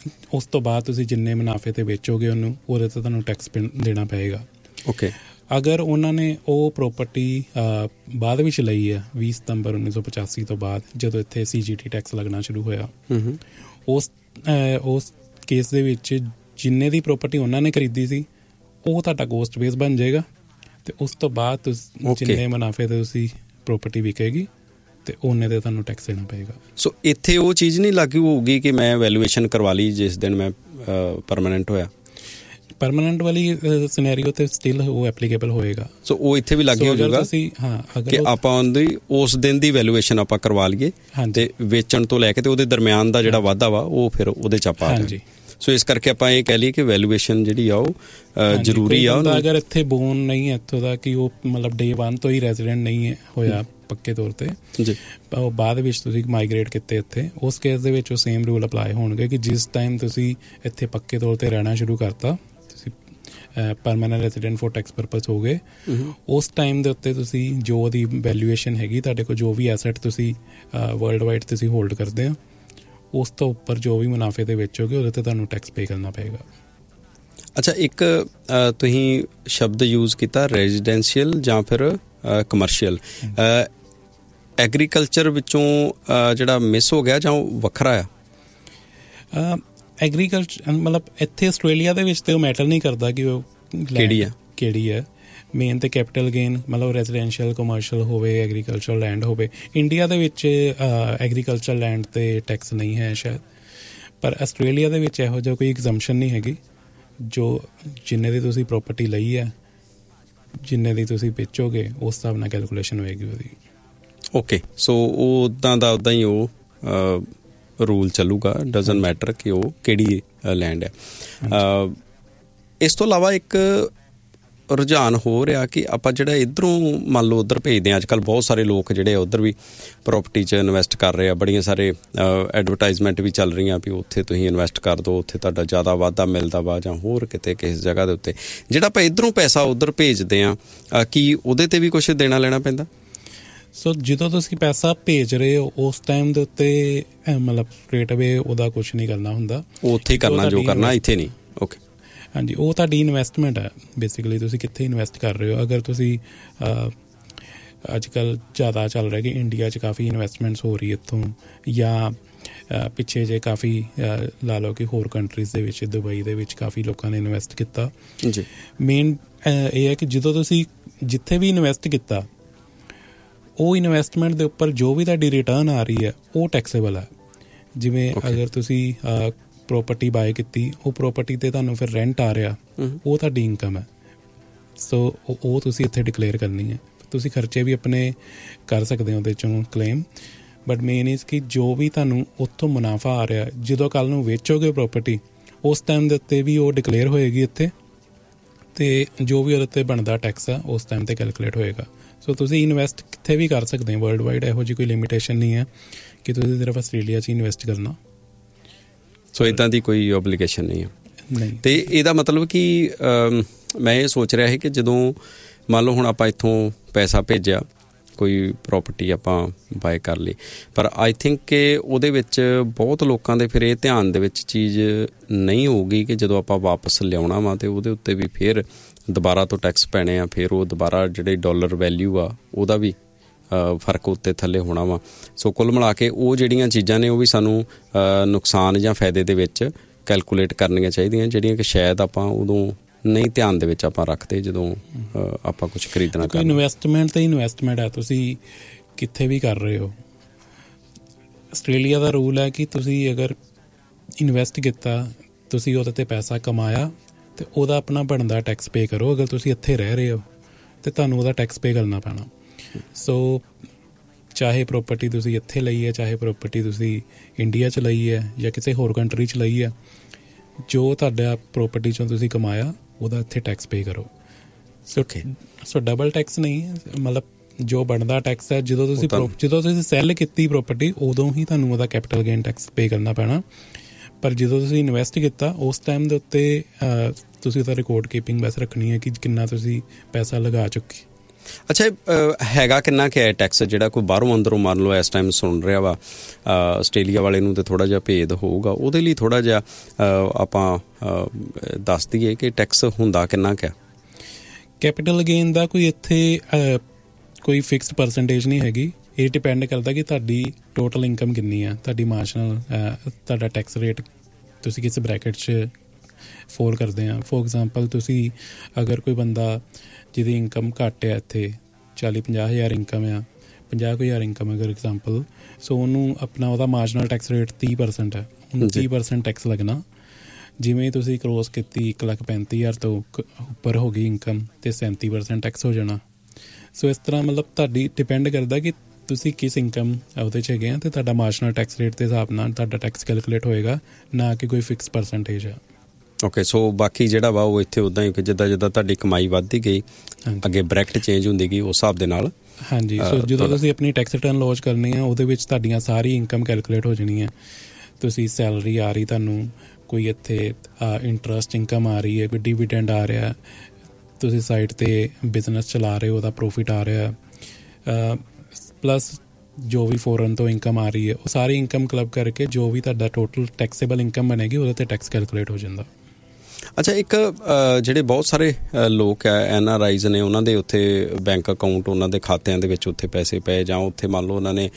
ਉਸ ਤੋਂ ਬਾਅਦ ਤੁਸੀਂ ਜਿੰਨੇ ਮੁਨਾਫੇ 'ਤੇ ਵੇਚੋਗੇ ਉਹਨੂੰ ਉਹਦੇ 'ਤੇ ਤੁਹਾਨੂੰ ਟੈਕਸ ਦੇਣਾ ਪਏਗਾ। ਓਕੇ। ਅਗਰ ਉਹਨਾਂ ਨੇ ਉਹ ਪ੍ਰੋਪਰਟੀ ਬਾਅਦ ਵਿੱਚ ਲਈ ਹੈ ਵੀਹ ਸਤੰਬਰ ਉੱਨੀ ਸੌ ਪਚਾਸੀ ਤੋਂ ਬਾਅਦ, ਜਦੋਂ ਇੱਥੇ ਸੀ ਜੀ ਟੀ ਟੈਕਸ ਲੱਗਣਾ ਸ਼ੁਰੂ ਹੋਇਆ, ਉਸ ਉਸ ਕੇਸ ਦੇ ਵਿੱਚ ਜਿੰਨੇ ਦੀ ਪ੍ਰੋਪਰਟੀ ਉਹਨਾਂ ਨੇ ਖਰੀਦੀ ਸੀ ਉਹ ਤੁਹਾਡਾ ਕੋਸਟ ਬੇਸ ਬਣ ਜਾਏਗਾ, ਅਤੇ ਉਸ ਤੋਂ ਬਾਅਦ ਤੁਸੀਂ ਜਿੰਨੇ ਮੁਨਾਫੇ 'ਤੇ ਤੁਸੀਂ ਪ੍ਰੋਪਰਟੀ ਵਿਕੇਗੀ ਅਤੇ ਉਹਨੇ 'ਤੇ ਤੁਹਾਨੂੰ ਟੈਕਸ ਦੇਣਾ ਪਏਗਾ। ਸੋ ਇੱਥੇ ਉਹ ਚੀਜ਼ ਨਹੀਂ ਲਾਗੂ ਹੋਊਗੀ ਕਿ ਮੈਂ ਵੈਲੂਏਸ਼ਨ ਕਰਵਾ ਲਈ ਜਿਸ ਦਿਨ ਮੈਂ ਪਰਮਾਨੈਂਟ ਹੋਇਆ? ਪਰਮਾਨੈਂਟ ਵਾਲੀ ਸਿਨੈਰੀਓ ਤੇ ਸਟਿਲ ਉਹ ਐਪਲੀਕੇਬਲ ਹੋਏਗਾ। ਸੋ ਉਹ ਇੱਥੇ ਵੀ ਲਾਗੂ ਹੋ ਜਾਊਗਾ ਕਿ ਆਪਾਂ ਉਹਦੀ ਉਸ ਦਿਨ ਦੀ ਵੈਲੂਏਸ਼ਨ ਆਪਾਂ ਕਰਵਾ ਲਈਏ ਤੇ ਵੇਚਣ ਤੋਂ ਲੈ ਕੇ ਤੇ ਉਹਦੇ ਦਰਮਿਆਨ ਦਾ ਜਿਹੜਾ ਵਾਧਾ ਵਾ ਉਹ ਫਿਰ ਉਹਦੇ 'ਚ ਆਪਾਂ। ਹਾਂਜੀ। ਸੋ ਇਸ ਕਰਕੇ ਆਪਾਂ ਇਹ ਕਹਿ ਲਈਏ ਕਿ ਵੈਲੂਏਸ਼ਨ ਜਿਹੜੀ ਆ ਉਹ ਜ਼ਰੂਰੀ ਆ। ਅਗਰ ਇੱਥੇ ਬੋਨ ਨਹੀਂ ਹੈ ਇੱਥੋਂ ਦਾ, ਕਿ ਉਹ ਮਤਲਬ ਡੇ ਵਨ ਤੋਂ ਹੀ ਰੈਜ਼ੀਡੈਂਟ ਨਹੀਂ ਹੋਇਆ ਪੱਕੇ ਤੌਰ 'ਤੇ, ਉਹ ਬਾਅਦ ਵਿੱਚ ਤੁਸੀਂ ਮਾਈਗ੍ਰੇਟ ਕੀਤੇ ਇੱਥੇ, ਉਸ ਕੇਸ ਦੇ ਵਿੱਚ ਉਹ ਸੇਮ ਰੂਲ ਅਪਲਾਈ ਹੋਣਗੇ ਕਿ ਜਿਸ ਟਾਈਮ ਤੁਸੀਂ ਇੱਥੇ ਪੱਕੇ ਤੌਰ 'ਤੇ ਰਹਿਣਾ ਸ਼ੁਰੂ ਕਰਤਾ, permanent resident four tax purpose ਹੋ ਗਏ, ਉਸ ਟਾਈਮ ਦੇ ਉੱਤੇ ਤੁਸੀਂ ਜੋ ਉਹਦੀ ਵੈਲੂਏਸ਼ਨ ਹੈਗੀ ਤੁਹਾਡੇ ਕੋਲ, ਜੋ ਵੀ ਐਸੈਟ ਤੁਸੀਂ ਵਰਲਡ ਵਾਈਡ ਤੁਸੀਂ ਹੋਲਡ ਕਰਦੇ ਆ, ਉਸ ਤੋਂ ਉੱਪਰ ਜੋ ਵੀ ਮੁਨਾਫੇ ਦੇ ਵੇਚੋਗੇ ਉਹਦੇ 'ਤੇ ਤੁਹਾਨੂੰ ਟੈਕਸ ਪੇ ਕਰਨਾ ਪਏਗਾ। ਅੱਛਾ, ਇੱਕ ਤੁਸੀਂ ਸ਼ਬਦ ਯੂਜ਼ ਕੀਤਾ ਰੈਜ਼ੀਡੈਂਸ਼ੀਅਲ ਜਾਂ ਫਿਰ ਕਮਰਸ਼ੀਅਲ, ਐਗਰੀਕਲਚਰ ਵਿੱਚੋਂ ਜਿਹੜਾ ਮਿਸ ਹੋ ਗਿਆ ਜਾਂ ਉਹ ਵੱਖਰਾ ਆ? ਐਗਰੀਕਲਚਰ ਮਤਲਬ ਇੱਥੇ ਆਸਟ੍ਰੇਲੀਆ ਦੇ ਵਿੱਚ ਤਾਂ ਉਹ ਮੈਟਰ ਨਹੀਂ ਕਰਦਾ ਕਿ ਉਹ ਕਿਹੜੀ ਆ ਕਿਹੜੀ ਹੈ ਮੇਨ ਤੇ ਕੈਪੀਟਲ ਗੇਨ ਮਤਲਬ ਰੈਜ਼ੀਡੈਂਸ਼ੀਅਲ ਕਮਰਸ਼ੀਅਲ ਹੋਵੇ, ਐਗਰੀਕਲਚਰ ਲੈਂਡ ਹੋਵੇ। ਇੰਡੀਆ ਦੇ ਵਿੱਚ ਐਗਰੀਕਲਚਰ ਲੈਂਡ 'ਤੇ ਟੈਕਸ ਨਹੀਂ ਹੈ ਸ਼ਾਇਦ, ਪਰ ਆਸਟ੍ਰੇਲੀਆ ਦੇ ਵਿੱਚ ਇਹੋ ਜਿਹਾ ਕੋਈ ਐਗਜ਼ੰਪਸ਼ਨ ਨਹੀਂ ਹੈਗੀ। ਜੋ ਜਿੰਨੇ ਦੀ ਤੁਸੀਂ ਪ੍ਰੋਪਰਟੀ ਲਈ ਹੈ, ਜਿੰਨੇ ਦੀ ਤੁਸੀਂ ਵੇਚੋਗੇ, ਉਸ ਹਿਸਾਬ ਨਾਲ ਕੈਲਕੂਲੇਸ਼ਨ ਹੋਏਗੀ ਉਹਦੀ। ਓਕੇ, ਸੋ ਉਹ ਉੱਦਾਂ ਦਾ ਉੱਦਾਂ ਹੀ ਉਹ ਰੂਲ ਚੱਲੂਗਾ, ਡਜ਼ਨਟ ਮੈਟਰ ਕਿ ਉਹ ਕਿਹੜੀ ਲੈਂਡ ਹੈ। ਇਸ ਤੋਂ ਇਲਾਵਾ ਇੱਕ ਰੁਝਾਨ ਹੋ ਰਿਹਾ ਕਿ ਆਪਾਂ ਜਿਹੜਾ ਇੱਧਰੋਂ ਮੰਨ ਲਓ ਉੱਧਰ ਭੇਜਦੇ ਹਾਂ, ਅੱਜ ਕੱਲ੍ਹ ਬਹੁਤ ਸਾਰੇ ਲੋਕ ਜਿਹੜੇ ਆ ਉੱਧਰ ਵੀ ਪ੍ਰੋਪਰਟੀ 'ਚ ਇਨਵੈਸਟ ਕਰ ਰਹੇ ਆ, ਬੜੀਆਂ ਸਾਰੇ ਐਡਵਰਟਾਈਜ਼ਮੈਂਟ ਵੀ ਚੱਲ ਰਹੀਆਂ ਵੀ ਉੱਥੇ ਤੁਸੀਂ ਇਨਵੈਸਟ ਕਰ ਦਿਓ, ਉੱਥੇ ਤੁਹਾਡਾ ਜ਼ਿਆਦਾ ਵਾਧਾ ਮਿਲਦਾ ਵਾ, ਜਾਂ ਹੋਰ ਕਿਤੇ ਕਿਸੇ ਜਗ੍ਹਾ ਦੇ ਉੱਤੇ। ਜਿਹੜਾ ਆਪਾਂ ਇੱਧਰੋਂ ਪੈਸਾ ਉੱਧਰ ਭੇਜਦੇ ਹਾਂ, ਕੀ ਉਹਦੇ 'ਤੇ ਵੀ ਕੁਛ ਦੇਣਾ ਲੈਣਾ ਪੈਂਦਾ? ਸੋ ਜਦੋਂ ਤੁਸੀਂ ਪੈਸਾ ਭੇਜ ਰਹੇ ਹੋ ਉਸ ਟਾਈਮ ਦੇ ਉੱਤੇ ਮਤਲਬ ਸਟ੍ਰੇਟ ਅਵੇ ਉਹਦਾ ਕੁਛ ਨਹੀਂ ਕਰਨਾ ਹੁੰਦਾ, ਉਹ ਉੱਥੇ ਹੀ ਕਰਨਾ ਜੋ ਕਰਨਾ, ਇੱਥੇ ਨਹੀਂ। ਓਕੇ, ਹਾਂਜੀ, ਉਹ ਤੁਹਾਡੀ ਇਨਵੈਸਟਮੈਂਟ ਹੈ ਬੇਸਿਕਲੀ, ਤੁਸੀਂ ਕਿੱਥੇ ਇਨਵੈਸਟ ਕਰ ਰਹੇ ਹੋ। ਅਗਰ ਤੁਸੀਂ ਅੱਜ ਕੱਲ੍ਹ ਜ਼ਿਆਦਾ ਚੱਲ ਰਿਹਾ ਕਿ ਇੰਡੀਆ 'ਚ ਕਾਫੀ ਇਨਵੈਸਟਮੈਂਟਸ ਹੋ ਰਹੀ ਇੱਥੋਂ, ਜਾਂ ਪਿੱਛੇ ਜੇ ਕਾਫੀ ਲਾ ਲਓ ਕਿ ਹੋਰ ਕੰਟਰੀਜ਼ ਦੇ ਵਿੱਚ, ਦੁਬਈ ਦੇ ਵਿੱਚ ਕਾਫੀ ਲੋਕਾਂ ਨੇ ਇਨਵੈਸਟ ਕੀਤਾ। ਜੀ, ਮੇਨ ਇਹ ਹੈ ਕਿ ਜਦੋਂ ਤੁਸੀਂ ਜਿੱਥੇ ਵੀ ਇਨਵੈਸਟ ਕੀਤਾ, ਉਹ ਇਨਵੈਸਟਮੈਂਟ ਦੇ ਉੱਪਰ ਜੋ ਵੀ ਤੁਹਾਡੀ ਰਿਟਰਨ ਆ ਰਹੀ ਹੈ ਉਹ ਟੈਕਸੇਬਲ ਹੈ। ਜਿਵੇਂ ਅਗਰ ਤੁਸੀਂ ਪ੍ਰੋਪਰਟੀ ਬਾਏ ਕੀਤੀ, ਉਹ ਪ੍ਰੋਪਰਟੀ 'ਤੇ ਤੁਹਾਨੂੰ ਫਿਰ ਰੈਂਟ ਆ ਰਿਹਾ, ਉਹ ਤੁਹਾਡੀ ਇਨਕਮ ਹੈ। ਸੋ ਉਹ ਤੁਸੀਂ ਇੱਥੇ ਡਿਕਲੇਅਰ ਕਰਨੀ ਹੈ। ਤੁਸੀਂ ਖਰਚੇ ਵੀ ਆਪਣੇ ਕਰ ਸਕਦੇ ਹੋ ਉਹਦੇ 'ਚੋਂ ਕਲੇਮ, ਬਟ ਮੇਨ ਇਜ਼ ਕਿ ਜੋ ਵੀ ਤੁਹਾਨੂੰ ਉੱਥੋਂ ਮੁਨਾਫਾ ਆ ਰਿਹਾ, ਜਦੋਂ ਕੱਲ੍ਹ ਨੂੰ ਵੇਚੋਗੇ ਪ੍ਰੋਪਰਟੀ, ਉਸ ਟਾਈਮ ਦੇ ਉੱਤੇ ਵੀ ਉਹ ਡਿਕਲੇਅਰ ਹੋਏਗੀ ਇੱਥੇ, ਅਤੇ ਜੋ ਵੀ ਉਹਦੇ ਉੱਤੇ ਬਣਦਾ ਟੈਕਸ ਆ ਉਸ ਟਾਈਮ 'ਤੇ ਕੈਲਕੂਲੇਟ ਹੋਏਗਾ। ਸੋ ਤੁਸੀਂ ਇਨਵੈਸਟ ਕਿੱਥੇ ਵੀ ਕਰ ਸਕਦੇ ਹੋ ਵਰਲਡ ਵਾਈਡ, ਇਹੋ ਜਿਹੀ ਕੋਈ ਲਿਮੀਟੇਸ਼ਨ ਨਹੀਂ ਹੈ ਕਿ ਤੁਸੀਂ ਸਿਰਫ ਆਸਟ੍ਰੇਲੀਆ 'ਚ ਇਨਵੈਸਟ ਕਰਨਾ। ਸੋ ਇੱਦਾਂ ਦੀ ਕੋਈ ਓਬਲੀਗੇਸ਼ਨ ਨਹੀਂ ਹੈ। ਨਹੀਂ, ਅਤੇ ਇਹਦਾ ਮਤਲਬ ਕਿ ਮੈਂ ਇਹ ਸੋਚ ਰਿਹਾ ਸੀ ਕਿ ਜਦੋਂ ਮੰਨ ਲਓ ਹੁਣ ਆਪਾਂ ਇੱਥੋਂ ਪੈਸਾ ਭੇਜਿਆ, ਕੋਈ ਪ੍ਰੋਪਰਟੀ ਆਪਾਂ ਬਾਏ ਕਰ ਲਈ, ਪਰ ਆਈ ਥਿੰਕ ਕਿ ਉਹਦੇ ਵਿੱਚ ਬਹੁਤ ਲੋਕਾਂ ਦੇ ਫਿਰ ਇਹ ਧਿਆਨ ਦੇ ਵਿੱਚ ਚੀਜ਼ ਨਹੀਂ ਹੋਊਗੀ ਕਿ ਜਦੋਂ ਆਪਾਂ ਵਾਪਸ ਲਿਆਉਣਾ ਵਾ ਅਤੇ ਉਹਦੇ ਉੱਤੇ ਵੀ ਫਿਰ ਦੁਬਾਰਾ ਤੋਂ ਟੈਕਸ ਪੈਣੇ ਆ, ਫਿਰ ਉਹ ਦੁਬਾਰਾ ਜਿਹੜੇ ਡਾਲਰ ਵੈਲਿਊ ਆ ਉਹਦਾ ਵੀ ਫਰਕ ਉੱਤੇ ਥੱਲੇ ਹੋਣਾ ਵਾ। ਸੋ ਕੁੱਲ ਮਿਲਾ ਕੇ ਉਹ ਜਿਹੜੀਆਂ ਚੀਜ਼ਾਂ ਨੇ ਉਹ ਵੀ ਸਾਨੂੰ ਨੁਕਸਾਨ ਜਾਂ ਫਾਇਦੇ ਦੇ ਵਿੱਚ ਕੈਲਕੂਲੇਟ ਕਰਨੀਆਂ ਚਾਹੀਦੀਆਂ, ਜਿਹੜੀਆਂ ਕਿ ਸ਼ਾਇਦ ਆਪਾਂ ਉਦੋਂ ਨਹੀਂ ਧਿਆਨ ਦੇ ਵਿੱਚ ਆਪਾਂ ਰੱਖਦੇ ਜਦੋਂ ਆਪਾਂ ਕੁਛ ਖਰੀਦਣਾ ਕਰਨਾ। ਇਨਵੈਸਟਮੈਂਟ ਤੇ ਇਨਵੈਸਟਮੈਂਟ ਹੈ, ਤੁਸੀਂ ਕਿੱਥੇ ਵੀ ਕਰ ਰਹੇ ਹੋ। ਆਸਟ੍ਰੇਲੀਆ ਦਾ ਰੂਲ ਹੈ ਕਿ ਤੁਸੀਂ ਅਗਰ ਇਨਵੈਸਟ ਕੀਤਾ, ਤੁਸੀਂ ਉਹਦੇ 'ਤੇ ਪੈਸਾ ਕਮਾਇਆ, ਅਤੇ ਉਹਦਾ ਆਪਣਾ ਬਣਦਾ ਟੈਕਸ ਪੇ ਕਰੋ। ਅਗਰ ਤੁਸੀਂ ਇੱਥੇ ਰਹਿ ਰਹੇ ਹੋ ਤਾਂ ਤੁਹਾਨੂੰ ਉਹਦਾ ਟੈਕਸ ਪੇ ਕਰਨਾ ਪੈਣਾ। ਸੋ ਚਾਹੇ ਪ੍ਰੋਪਰਟੀ ਤੁਸੀਂ ਇੱਥੇ ਲਈ ਹੈ, ਚਾਹੇ ਪ੍ਰੋਪਰਟੀ ਤੁਸੀਂ ਇੰਡੀਆ 'ਚ ਲਈ ਹੈ ਜਾਂ ਕਿਸੇ ਹੋਰ ਕੰਟਰੀ 'ਚ ਲਈ ਹੈ, ਜੋ ਤੁਹਾਡਾ ਪ੍ਰੋਪਰਟੀ 'ਚੋਂ ਤੁਸੀਂ ਕਮਾਇਆ ਉਹਦਾ ਇੱਥੇ ਟੈਕਸ ਪੇ ਕਰੋ। ਸੋ ਸੋ ਡਬਲ ਟੈਕਸ ਨਹੀਂ, ਮਤਲਬ ਜੋ ਬਣਦਾ ਟੈਕਸ ਹੈ ਜਦੋਂ ਤੁਸੀਂ ਜਦੋਂ ਤੁਸੀਂ ਸੈੱਲ ਕੀਤੀ ਪ੍ਰੋਪਰਟੀ, ਉਦੋਂ ਹੀ ਤੁਹਾਨੂੰ ਉਹਦਾ ਕੈਪੀਟਲ ਗੇਨ ਟੈਕਸ ਪੇ ਕਰਨਾ ਪੈਣਾ। ਪਰ ਜਦੋਂ ਤੁਸੀਂ ਇਨਵੈਸਟ ਕੀਤਾ ਉਸ ਟਾਈਮ ਦੇ ਉੱਤੇ ਤੁਸੀਂ ਉਹਦਾ ਰਿਕਾਰਡ ਕੀਪਿੰਗ ਬਸ ਰੱਖਣੀ ਹੈ ਕਿ ਕਿੰਨਾ ਤੁਸੀਂ ਪੈਸਾ ਲਗਾ ਚੁੱਕੇ। ਅੱਛਾ, ਹੈਗਾ ਕਿੰਨਾ ਕੁ ਹੈ ਟੈਕਸ ਜਿਹੜਾ ਕੋਈ ਬਾਹਰੋਂ ਅੰਦਰੋਂ ਮੰਨ ਲਓ ਇਸ ਟਾਈਮ ਸੁਣ ਰਿਹਾ ਵਾ, ਆਸਟ੍ਰੇਲੀਆ ਵਾਲੇ ਨੂੰ ਤਾਂ ਥੋੜ੍ਹਾ ਜਿਹਾ ਭੇਦ ਹੋਊਗਾ, ਉਹਦੇ ਲਈ ਥੋੜ੍ਹਾ ਜਿਹਾ ਆਪਾਂ ਦੱਸ ਦਈਏ ਕਿ ਟੈਕਸ ਹੁੰਦਾ ਕਿੰਨਾ ਕੁ ਹੈ? ਕੈਪੀਟਲ ਗੇਨ ਦਾ ਕੋਈ ਇੱਥੇ ਕੋਈ ਫਿਕਸਡ ਪਰਸੈਂਟੇਜ ਨਹੀਂ ਹੈਗੀ। ਇਹ ਡਿਪੈਂਡ ਕਰਦਾ ਕਿ ਤੁਹਾਡੀ ਟੋਟਲ ਇਨਕਮ ਕਿੰਨੀ ਆ, ਤੁਹਾਡੀ ਮਾਰਜਨਲ ਤੁਹਾਡਾ ਟੈਕਸ ਰੇਟ ਤੁਸੀਂ ਕਿਸ ਬ੍ਰੈਕਟ 'ਚ ਫੋਲ ਕਰਦੇ ਆ। ਫੋਰ ਐਗਜ਼ਾਮਪਲ ਤੁਸੀਂ ਅਗਰ ਕੋਈ ਬੰਦਾ ਜਿਹਦੀ ਇਨਕਮ ਘੱਟ ਆ, ਇੱਥੇ ਚਾਲੀ ਪੰਜਾਹ ਹਜ਼ਾਰ ਇਨਕਮ ਆ, ਪੰਜਾਹ ਕੁ ਹਜ਼ਾਰ ਇਨਕਮ ਅਗਰ ਐਗਜ਼ਾਮਪਲ, ਸੋ ਉਹਨੂੰ ਆਪਣਾ ਉਹਦਾ ਮਾਰਜਨਲ ਟੈਕਸ ਰੇਟ ਤੀਹ ਪਰਸੈਂਟ ਹੈ, ਉਹਨੂੰ ਤੀਹ ਪਰਸੈਂਟ ਟੈਕਸ ਲੱਗਣਾ। ਜਿਵੇਂ ਤੁਸੀਂ ਕਰੋਸ ਕੀਤੀ ਇੱਕ ਲੱਖ ਪੈਂਤੀ ਹਜ਼ਾਰ ਤੋਂ ਉੱਪਰ ਹੋ ਗਈ ਇਨਕਮ, ਅਤੇ ਸੈਂਤੀ ਪਰਸੈਂਟ ਟੈਕਸ ਹੋ ਜਾਣਾ। ਸੋ ਇਸ ਤਰ੍ਹਾਂ ਮਤਲਬ ਤੁਹਾਡੀ ਡਿਪੈਂਡ ਕਰਦਾ ਕਿ ਤੁਸੀਂ ਕਿਸ ਇਨਕਮ ਉਹਦੇ 'ਚ ਹੈਗੇ ਆ, ਅਤੇ ਤੁਹਾਡਾ ਮਾਰਜਨਲ ਟੈਕਸ ਰੇਟ ਦੇ ਹਿਸਾਬ ਨਾਲ ਤੁਹਾਡਾ ਟੈਕਸ ਕੈਲਕੂਲੇਟ ਹੋਏਗਾ, ਨਾ ਕਿ ਕੋਈ ਫਿਕਸ ਪਰਸੈਂਟੇਜ ਆ। ਓਕੇ, ਸੋ ਬਾਕੀ ਜਿਹੜਾ ਵਾ ਉਹ ਇੱਥੇ ਉੱਦਾਂ ਹੀ ਕਿ ਜਿੱਦਾਂ ਜਿੱਦਾਂ ਤੁਹਾਡੀ ਕਮਾਈ ਵੱਧਦੀ ਗਈ, ਅੱਗੇ ਬ੍ਰੈਕਟ ਚੇਂਜ ਹੁੰਦੀ ਗਈ, ਉਸ ਹਿਸਾਬ ਦੇ ਨਾਲ। ਹਾਂਜੀ, ਸੋ ਜਦੋਂ ਤੁਸੀਂ ਆਪਣੀ ਟੈਕਸ ਰਿਟਰਨ ਲੌਂਚ ਕਰਨੀ ਆ, ਉਹਦੇ ਵਿੱਚ ਤੁਹਾਡੀਆਂ ਸਾਰੀ ਇਨਕਮ ਕੈਲਕੂਲੇਟ ਹੋ ਜਾਣੀ ਹੈ। ਤੁਸੀਂ ਸੈਲਰੀ ਆ ਰਹੀ ਤੁਹਾਨੂੰ, ਕੋਈ ਇੱਥੇ ਇੰਟਰਸਟ ਇਨਕਮ ਆ ਰਹੀ ਹੈ, ਕੋਈ ਡਿਵੀਡੈਂਡ ਆ ਰਿਹਾ, ਤੁਸੀਂ ਸਾਈਡ 'ਤੇ ਬਿਜ਼ਨਸ ਚਲਾ ਰਹੇ ਹੋ, ਉਹਦਾ ਪ੍ਰੋਫਿਟ ਆ ਰਿਹਾ, ਪਲੱਸ ਜੋ ਵੀ ਫੋਰਨ ਤੋਂ ਇਨਕਮ ਆ ਰਹੀ ਹੈ, ਉਹ ਸਾਰੀ ਇਨਕਮ ਕਲੱਬ ਕਰਕੇ ਜੋ ਵੀ ਤੁਹਾਡਾ ਟੋਟਲ ਟੈਕਸੇਬਲ ਇਨਕਮ ਬਣੇਗੀ, ਉਹਦੇ 'ਤੇ ਟੈਕਸ ਕੈਲਕੂਲੇਟ ਹੋ ਜਾਂਦਾ। ਅੱਛਾ, ਇੱਕ ਜਿਹੜੇ ਬਹੁਤ ਸਾਰੇ ਲੋਕ ਹੈ ਐਨ ਆਰ ਆਈਜ਼ ਨੇ, ਉਹਨਾਂ ਦੇ ਉੱਥੇ ਬੈਂਕ ਅਕਾਊਂਟ, ਉਹਨਾਂ ਦੇ ਖਾਤਿਆਂ ਦੇ ਵਿੱਚ ਉੱਥੇ ਪੈਸੇ ਪਏ, ਜਾਂ ਉੱਥੇ ਮੰਨ ਲਓ ਉਹਨਾਂ ਨੇ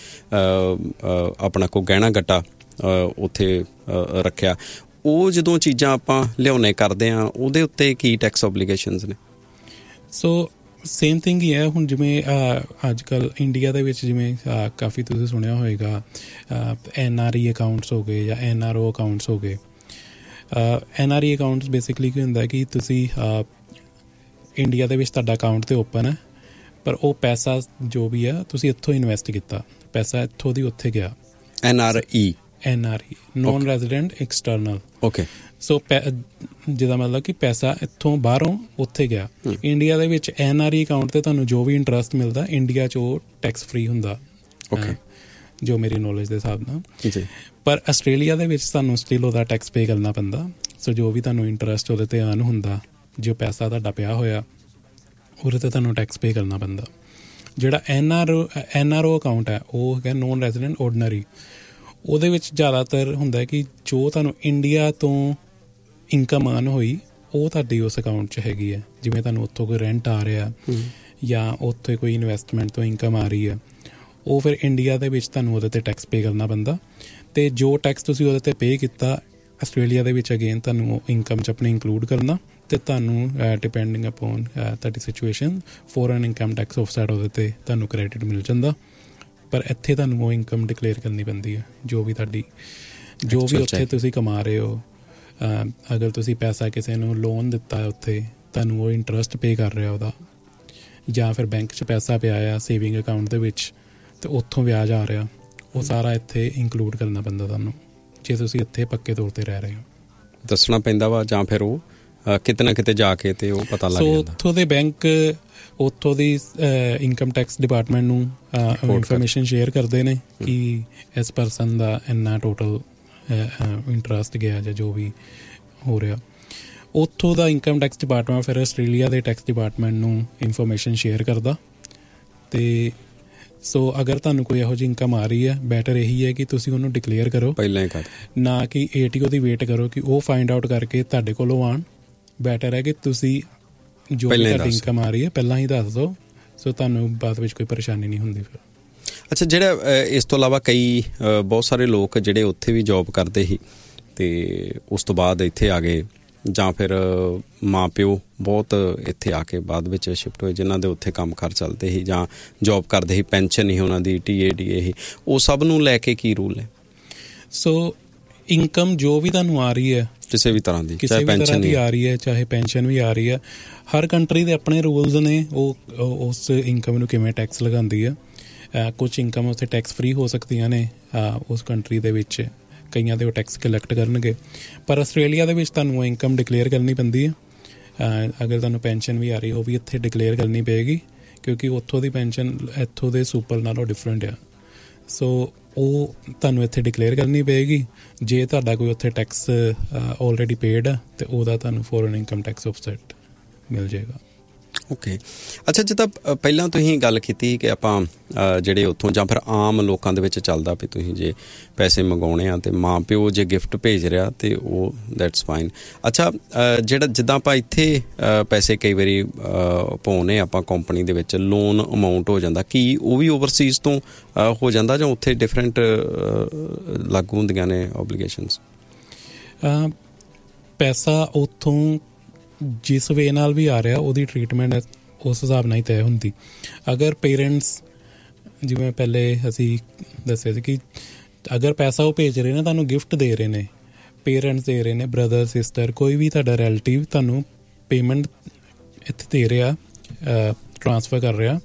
ਆਪਣਾ ਕੋਈ ਗਹਿਣਾ ਗੱਟਾ ਉੱਥੇ ਰੱਖਿਆ, ਉਹ ਜਦੋਂ ਚੀਜ਼ਾਂ ਆਪਾਂ ਲਿਆਉਣੇ ਕਰਦੇ ਹਾਂ, ਉਹਦੇ ਉੱਤੇ ਕੀ ਟੈਕਸ ਓਬਲੀਗੇਸ਼ਨਸ ਨੇ? ਸੋ ਸੇਮ ਥਿੰਗ ਹੀ ਹੈ। ਹੁਣ ਜਿਵੇਂ ਅੱਜ ਕੱਲ੍ਹ ਇੰਡੀਆ ਦੇ ਵਿੱਚ ਜਿਵੇਂ ਕਾਫੀ ਤੁਸੀਂ ਸੁਣਿਆ ਹੋਏਗਾ ਐਨ ਆਰ ਈ ਅਕਾਊਂਟਸ ਹੋ ਗਏ ਜਾਂ ਐਨ ਆਰ ਓ ਅਕਾਊਂਟਸ ਹੋ ਗਏ। N R E accounts basically ਕੀ ਹੁੰਦਾ ਕਿ ਤੁਸੀਂ ਇੰਡੀਆ ਦੇ ਵਿੱਚ ਤੁਹਾਡਾ ਅਕਾਊਂਟ ਤਾਂ ਓਪਨ ਹੈ, ਪਰ ਉਹ ਪੈਸਾ ਜੋ ਵੀ ਆ ਤੁਸੀਂ ਇੱਥੋਂ ਇਨਵੈਸਟ ਕੀਤਾ, ਪੈਸਾ ਇੱਥੋਂ ਦੀ ਉੱਥੇ ਗਿਆ। N R E N R E non resident external. Okay, ਸੋ ਪੈ ਜਿਹਦਾ ਮਤਲਬ ਕਿ ਪੈਸਾ ਇੱਥੋਂ ਬਾਹਰੋਂ ਉੱਥੇ ਗਿਆ। ਇੰਡੀਆ ਦੇ ਵਿੱਚ ਐਨ ਆਰ ਈ ਅਕਾਊਂਟ 'ਤੇ ਤੁਹਾਨੂੰ ਜੋ ਵੀ ਇੰਟਰਸਟ ਮਿਲਦਾ, ਇੰਡੀਆ 'ਚ ਉਹ ਟੈਕਸ ਫਰੀ ਹੁੰਦਾ। ਓਕੇ, ਜੋ ਮੇਰੀ ਨੌਲੇਜ ਦੇ ਹਿਸਾਬ ਨਾਲ। ਪਰ ਆਸਟ੍ਰੇਲੀਆ ਦੇ ਵਿੱਚ ਤੁਹਾਨੂੰ ਸਟਿਲ ਉਹਦਾ ਟੈਕਸ ਪੇ ਕਰਨਾ ਪੈਂਦਾ। ਸੋ ਜੋ ਵੀ ਤੁਹਾਨੂੰ ਇੰਟਰਸਟ ਉਹਦੇ 'ਤੇ ਅਰਨ ਹੁੰਦਾ, ਜੋ ਪੈਸਾ ਤੁਹਾਡਾ ਪਿਆ ਹੋਇਆ, ਉਹਦੇ 'ਤੇ ਤੁਹਾਨੂੰ ਟੈਕਸ ਪੇ ਕਰਨਾ ਪੈਂਦਾ। ਜਿਹੜਾ N R N R O account ਹੈ, ਉਹ ਹੈਗਾ ਨੋਨ ਰੈਜ਼ੀਡੈਂਟ ਆਰਡੀਨਰੀ। ਉਹਦੇ ਵਿੱਚ ਜ਼ਿਆਦਾਤਰ ਹੁੰਦਾ ਕਿ ਜੋ ਤੁਹਾਨੂੰ ਇੰਡੀਆ ਤੋਂ ਇਨਕਮ ਅਰਨ ਹੋਈ, ਉਹ ਤੁਹਾਡੀ ਉਸ ਅਕਾਊਂਟ 'ਚ ਹੈਗੀ ਹੈ। ਜਿਵੇਂ ਤੁਹਾਨੂੰ ਉੱਥੋਂ ਕੋਈ ਰੈਂਟ ਆ ਰਿਹਾ, ਜਾਂ ਉੱਥੇ ਕੋਈ ਇਨਵੈਸਟਮੈਂਟ ਤੋਂ ਇਨਕਮ ਆ ਰਹੀ ਹੈ, ਉਹ ਫਿਰ ਇੰਡੀਆ ਦੇ ਵਿੱਚ ਤੁਹਾਨੂੰ ਉਹਦੇ 'ਤੇ ਟੈਕਸ ਪੇ ਕਰਨਾ ਪੈਂਦਾ। ਅਤੇ ਜੋ ਟੈਕਸ ਤੁਸੀਂ ਉਹਦੇ 'ਤੇ ਪੇ ਕੀਤਾ, ਆਸਟ੍ਰੇਲੀਆ ਦੇ ਵਿੱਚ ਅਗੇਨ ਤੁਹਾਨੂੰ ਉਹ ਇਨਕਮ 'ਚ ਆਪਣੀ ਇਨਕਲੂਡ ਕਰਨਾ, ਅਤੇ ਤੁਹਾਨੂੰ ਡਿਪੈਂਡਿੰਗ ਅਪੋਨ ਤੁਹਾਡੀ situation foreign income tax offset ਉਹਦੇ 'ਤੇ ਤੁਹਾਨੂੰ ਕ੍ਰੈਡਿਟ ਮਿਲ ਜਾਂਦਾ। ਪਰ ਇੱਥੇ ਤੁਹਾਨੂੰ ਉਹ ਇਨਕਮ ਡਿਕਲੇਅਰ ਕਰਨੀ ਪੈਂਦੀ ਹੈ, ਜੋ ਵੀ ਤੁਹਾਡੀ ਜੋ ਵੀ ਉੱਥੇ ਤੁਸੀਂ ਕਮਾ ਰਹੇ ਹੋ। ਅਗਰ ਤੁਸੀਂ ਪੈਸਾ ਕਿਸੇ ਨੂੰ ਲੋਨ ਦਿੱਤਾ ਉੱਥੇ, ਤੁਹਾਨੂੰ ਉਹ ਇੰਟਰਸਟ ਪੇ ਕਰ ਰਿਹਾ ਉਹਦਾ, ਜਾਂ ਫਿਰ ਬੈਂਕ 'ਚ ਪੈਸਾ ਪਿਆ ਆ ਸੇਵਿੰਗ ਅਕਾਊਂਟ ਦੇ ਵਿੱਚ, ਅਤੇ ਉੱਥੋਂ ਵਿਆਜ ਆ ਰਿਹਾ, ਉਹ ਸਾਰਾ ਇੱਥੇ ਇੰਕਲੂਡ ਕਰਨਾ ਪੈਂਦਾ ਤੁਹਾਨੂੰ, ਜੇ ਤੁਸੀਂ ਇੱਥੇ ਪੱਕੇ ਤੌਰ 'ਤੇ ਰਹਿ ਰਹੇ ਹੋ। ਦੱਸਣਾ ਪੈਂਦਾ ਵਾ, ਜਾਂ ਫਿਰ ਉਹ ਕਿਤੇ ਨਾ ਕਿਤੇ ਜਾ ਕੇ ਤੇ ਉਹ ਪਤਾ ਲੱਗ ਜਾਂਦਾ। ਉੱਥੋਂ ਦੇ ਬੈਂਕ, ਉੱਥੋਂ ਦੀ ਇਨਕਮ ਟੈਕਸ ਡਿਪਾਰਟਮੈਂਟ ਨੂੰ ਇਨਫੋਰਮੇਸ਼ਨ ਸ਼ੇਅਰ ਕਰਦੇ ਨੇ ਕਿ ਇਸ ਪਰਸਨ ਦਾ ਇੰਨਾ ਟੋਟਲ ਇੰਟਰਸਟ ਗਿਆ ਜਾਂ ਜੋ ਵੀ ਹੋ ਰਿਹਾ। ਉੱਥੋਂ ਦਾ ਇਨਕਮ ਟੈਕਸ ਡਿਪਾਰਟਮੈਂਟ ਫਿਰ ਆਸਟ੍ਰੇਲੀਆ ਦੇ ਟੈਕਸ ਡਿਪਾਰਟਮੈਂਟ ਨੂੰ ਇਨਫੋਰਮੇਸ਼ਨ ਸ਼ੇਅਰ ਕਰਦਾ। ਅਤੇ ਸੋ ਅਗਰ ਤੁਹਾਨੂੰ ਕੋਈ ਇਹੋ ਜਿਹੀ ਇਨਕਮ ਆ ਰਹੀ ਹੈ, ਬੈਟਰ ਇਹੀ ਹੈ ਕਿ ਤੁਸੀਂ ਉਹਨੂੰ ਡਿਕਲੇਅਰ ਕਰੋ ਪਹਿਲਾਂ ਹੀ ਕਰ, ਨਾ ਕਿ A T O the wait ਕਰੋ ਕਿ ਉਹ ਫਾਈਂਡ ਆਊਟ ਕਰਕੇ ਤੁਹਾਡੇ ਕੋਲੋਂ ਆਉਣ। ਬੈਟਰ ਹੈ ਕਿ ਤੁਸੀਂ ਜੋ ਵੀ ਤੁਹਾਡੀ ਇਨਕਮ ਆ ਰਹੀ ਹੈ ਪਹਿਲਾਂ ਹੀ ਦੱਸ ਦਿਓ, ਸੋ ਤੁਹਾਨੂੰ ਬਾਅਦ ਵਿੱਚ ਕੋਈ ਪਰੇਸ਼ਾਨੀ ਨਹੀਂ ਹੁੰਦੀ ਫਿਰ। ਅੱਛਾ, ਜਿਹੜਾ ਇਸ ਤੋਂ ਇਲਾਵਾ ਕਈ ਬਹੁਤ ਸਾਰੇ ਲੋਕ ਜਿਹੜੇ ਉੱਥੇ ਵੀ ਜੋਬ ਕਰਦੇ ਸੀ ਅਤੇ ਉਸ ਤੋਂ ਬਾਅਦ ਇੱਥੇ ਆ ਗਏ, ਜਾਂ ਫਿਰ ਮਾਂ ਪਿਓ ਬਹੁਤ ਇੱਥੇ ਆ ਕੇ ਬਾਅਦ ਵਿੱਚ ਸ਼ਿਫਟ ਹੋਏ, ਜਿਨ੍ਹਾਂ ਦੇ ਉੱਥੇ ਕੰਮ ਕਾਰ ਚੱਲਦੇ ਸੀ ਜਾਂ ਜੋਬ ਕਰਦੇ ਸੀ, ਪੈਨਸ਼ਨ ਨਹੀਂ ਉਹਨਾਂ ਦੀ, ਟੀ ਏ ਡੀ ਏ ਹੀ, ਉਹ ਸਭ ਨੂੰ ਲੈ ਕੇ ਕੀ ਰੂਲ ਹੈ? ਸੋ ਇਨਕਮ ਜੋ ਵੀ ਤੁਹਾਨੂੰ ਆ ਰਹੀ ਹੈ, ਕਿਸੇ ਵੀ ਤਰ੍ਹਾਂ ਦੀ, ਕਿਸੇ ਵੀ ਤਰ੍ਹਾਂ ਦੀ ਆ ਰਹੀ ਹੈ, ਚਾਹੇ ਪੈਨਸ਼ਨ ਵੀ ਆ ਰਹੀ ਹੈ, ਹਰ ਕੰਟਰੀ ਦੇ ਆਪਣੇ ਰੂਲਸ ਨੇ, ਉਹ ਉਸ ਇਨਕਮ ਨੂੰ ਕਿਵੇਂ ਟੈਕਸ ਲਗਾਉਂਦੀ ਹੈ। ਕੁਛ ਇਨਕਮ ਉੱਥੇ ਟੈਕਸ ਫਰੀ ਹੋ ਸਕਦੀਆਂ ਨੇ ਉਸ ਕੰਟਰੀ ਦੇ ਵਿੱਚ, ਕਈਆਂ ਦੇ ਉਹ ਟੈਕਸ ਕਲੈਕਟ ਕਰਨਗੇ। ਪਰ ਆਸਟ੍ਰੇਲੀਆ ਦੇ ਵਿੱਚ ਤੁਹਾਨੂੰ ਉਹ ਇਨਕਮ ਡਿਕਲੇਅਰ ਕਰਨੀ ਪੈਂਦੀ ਹੈ। ਅਗਰ ਤੁਹਾਨੂੰ ਪੈਨਸ਼ਨ ਵੀ ਆ ਰਹੀ, ਉਹ ਵੀ ਇੱਥੇ ਡਿਕਲੇਅਰ ਕਰਨੀ ਪਏਗੀ, ਕਿਉਂਕਿ ਉੱਥੋਂ ਦੀ ਪੈਨਸ਼ਨ ਇੱਥੋਂ ਦੇ ਸੁਪਰ ਨਾਲੋਂ ਡਿਫਰੈਂਟ ਆ। ਸੋ ਉਹ ਤੁਹਾਨੂੰ ਇੱਥੇ ਡਿਕਲੇਅਰ ਕਰਨੀ ਪਏਗੀ। ਜੇ ਤੁਹਾਡਾ ਕੋਈ ਉੱਥੇ ਟੈਕਸ ਆਲਰੇਡੀ ਪੇਡ ਆ, ਅਤੇ ਉਹਦਾ ਤੁਹਾਨੂੰ ਫੋਰਨ ਇਨਕਮ ਟੈਕਸ ਆਫਸੈਟ ਮਿਲ ਜਾਏਗਾ। ਓਕੇ, ਅੱਛਾ, ਜਿੱਦਾਂ ਪਹਿਲਾਂ ਤੁਸੀਂ ਗੱਲ ਕੀਤੀ ਕਿ ਆਪਾਂ ਜਿਹੜੇ ਉੱਥੋਂ ਜਾਂ ਫਿਰ ਆਮ ਲੋਕਾਂ ਦੇ ਵਿੱਚ ਚੱਲਦਾ ਵੀ ਤੁਸੀਂ ਜੇ ਪੈਸੇ ਮੰਗਾਉਣੇ ਆ ਅਤੇ ਮਾਂ ਪਿਓ ਜੇ ਗਿਫਟ ਭੇਜ ਰਿਹਾ ਅਤੇ ਉਹ ਦੈਟਸ ਫਾਈਨ। ਅੱਛਾ, ਜਿਹੜਾ ਜਿੱਦਾਂ ਆਪਾਂ ਇੱਥੇ ਪੈਸੇ ਕਈ ਵਾਰੀ ਪਾਉਂਦੇ ਆਪਾਂ ਕੰਪਨੀ ਦੇ ਵਿੱਚ ਲੋਨ ਅਮਾਊਂਟ ਹੋ ਜਾਂਦਾ, ਕੀ ਉਹ ਵੀ ਓਵਰਸੀਜ਼ ਤੋਂ ਹੋ ਜਾਂਦਾ ਜਾਂ ਉੱਥੇ ਡਿਫਰੈਂਟ ਲਾਗੂ ਹੁੰਦੀਆਂ ਨੇ ਓਬਲੀਗੇਸ਼ਨਸ? ਪੈਸਾ ਉੱਥੋਂ ਜਿਸ ਵੇ ਨਾਲ ਵੀ ਆ ਰਿਹਾ ਉਹਦੀ ਟਰੀਟਮੈਂਟ ਉਸ ਹਿਸਾਬ ਨਾਲ ਹੀ ਤੈਅ ਹੁੰਦੀ। ਅਗਰ ਪੇਰੈਂਟਸ, ਜਿਵੇਂ ਪਹਿਲੇ ਅਸੀਂ ਦੱਸਿਆ ਸੀ ਕਿ ਅਗਰ ਪੈਸਾ ਉਹ ਭੇਜ ਰਹੇ ਨੇ, ਤੁਹਾਨੂੰ ਗਿਫਟ ਦੇ ਰਹੇ ਨੇ, ਪੇਰੈਂਟਸ ਦੇ ਰਹੇ ਨੇ, ਬ੍ਰਦਰ ਸਿਸਟਰ, ਕੋਈ ਵੀ ਤੁਹਾਡਾ ਰਿਲੇਟਿਵ ਤੁਹਾਨੂੰ ਪੇਮੈਂਟ ਇੱਥੇ ਦੇ ਰਿਹਾ, ਟ੍ਰਾਂਸਫਰ ਕਰ ਰਿਹਾ,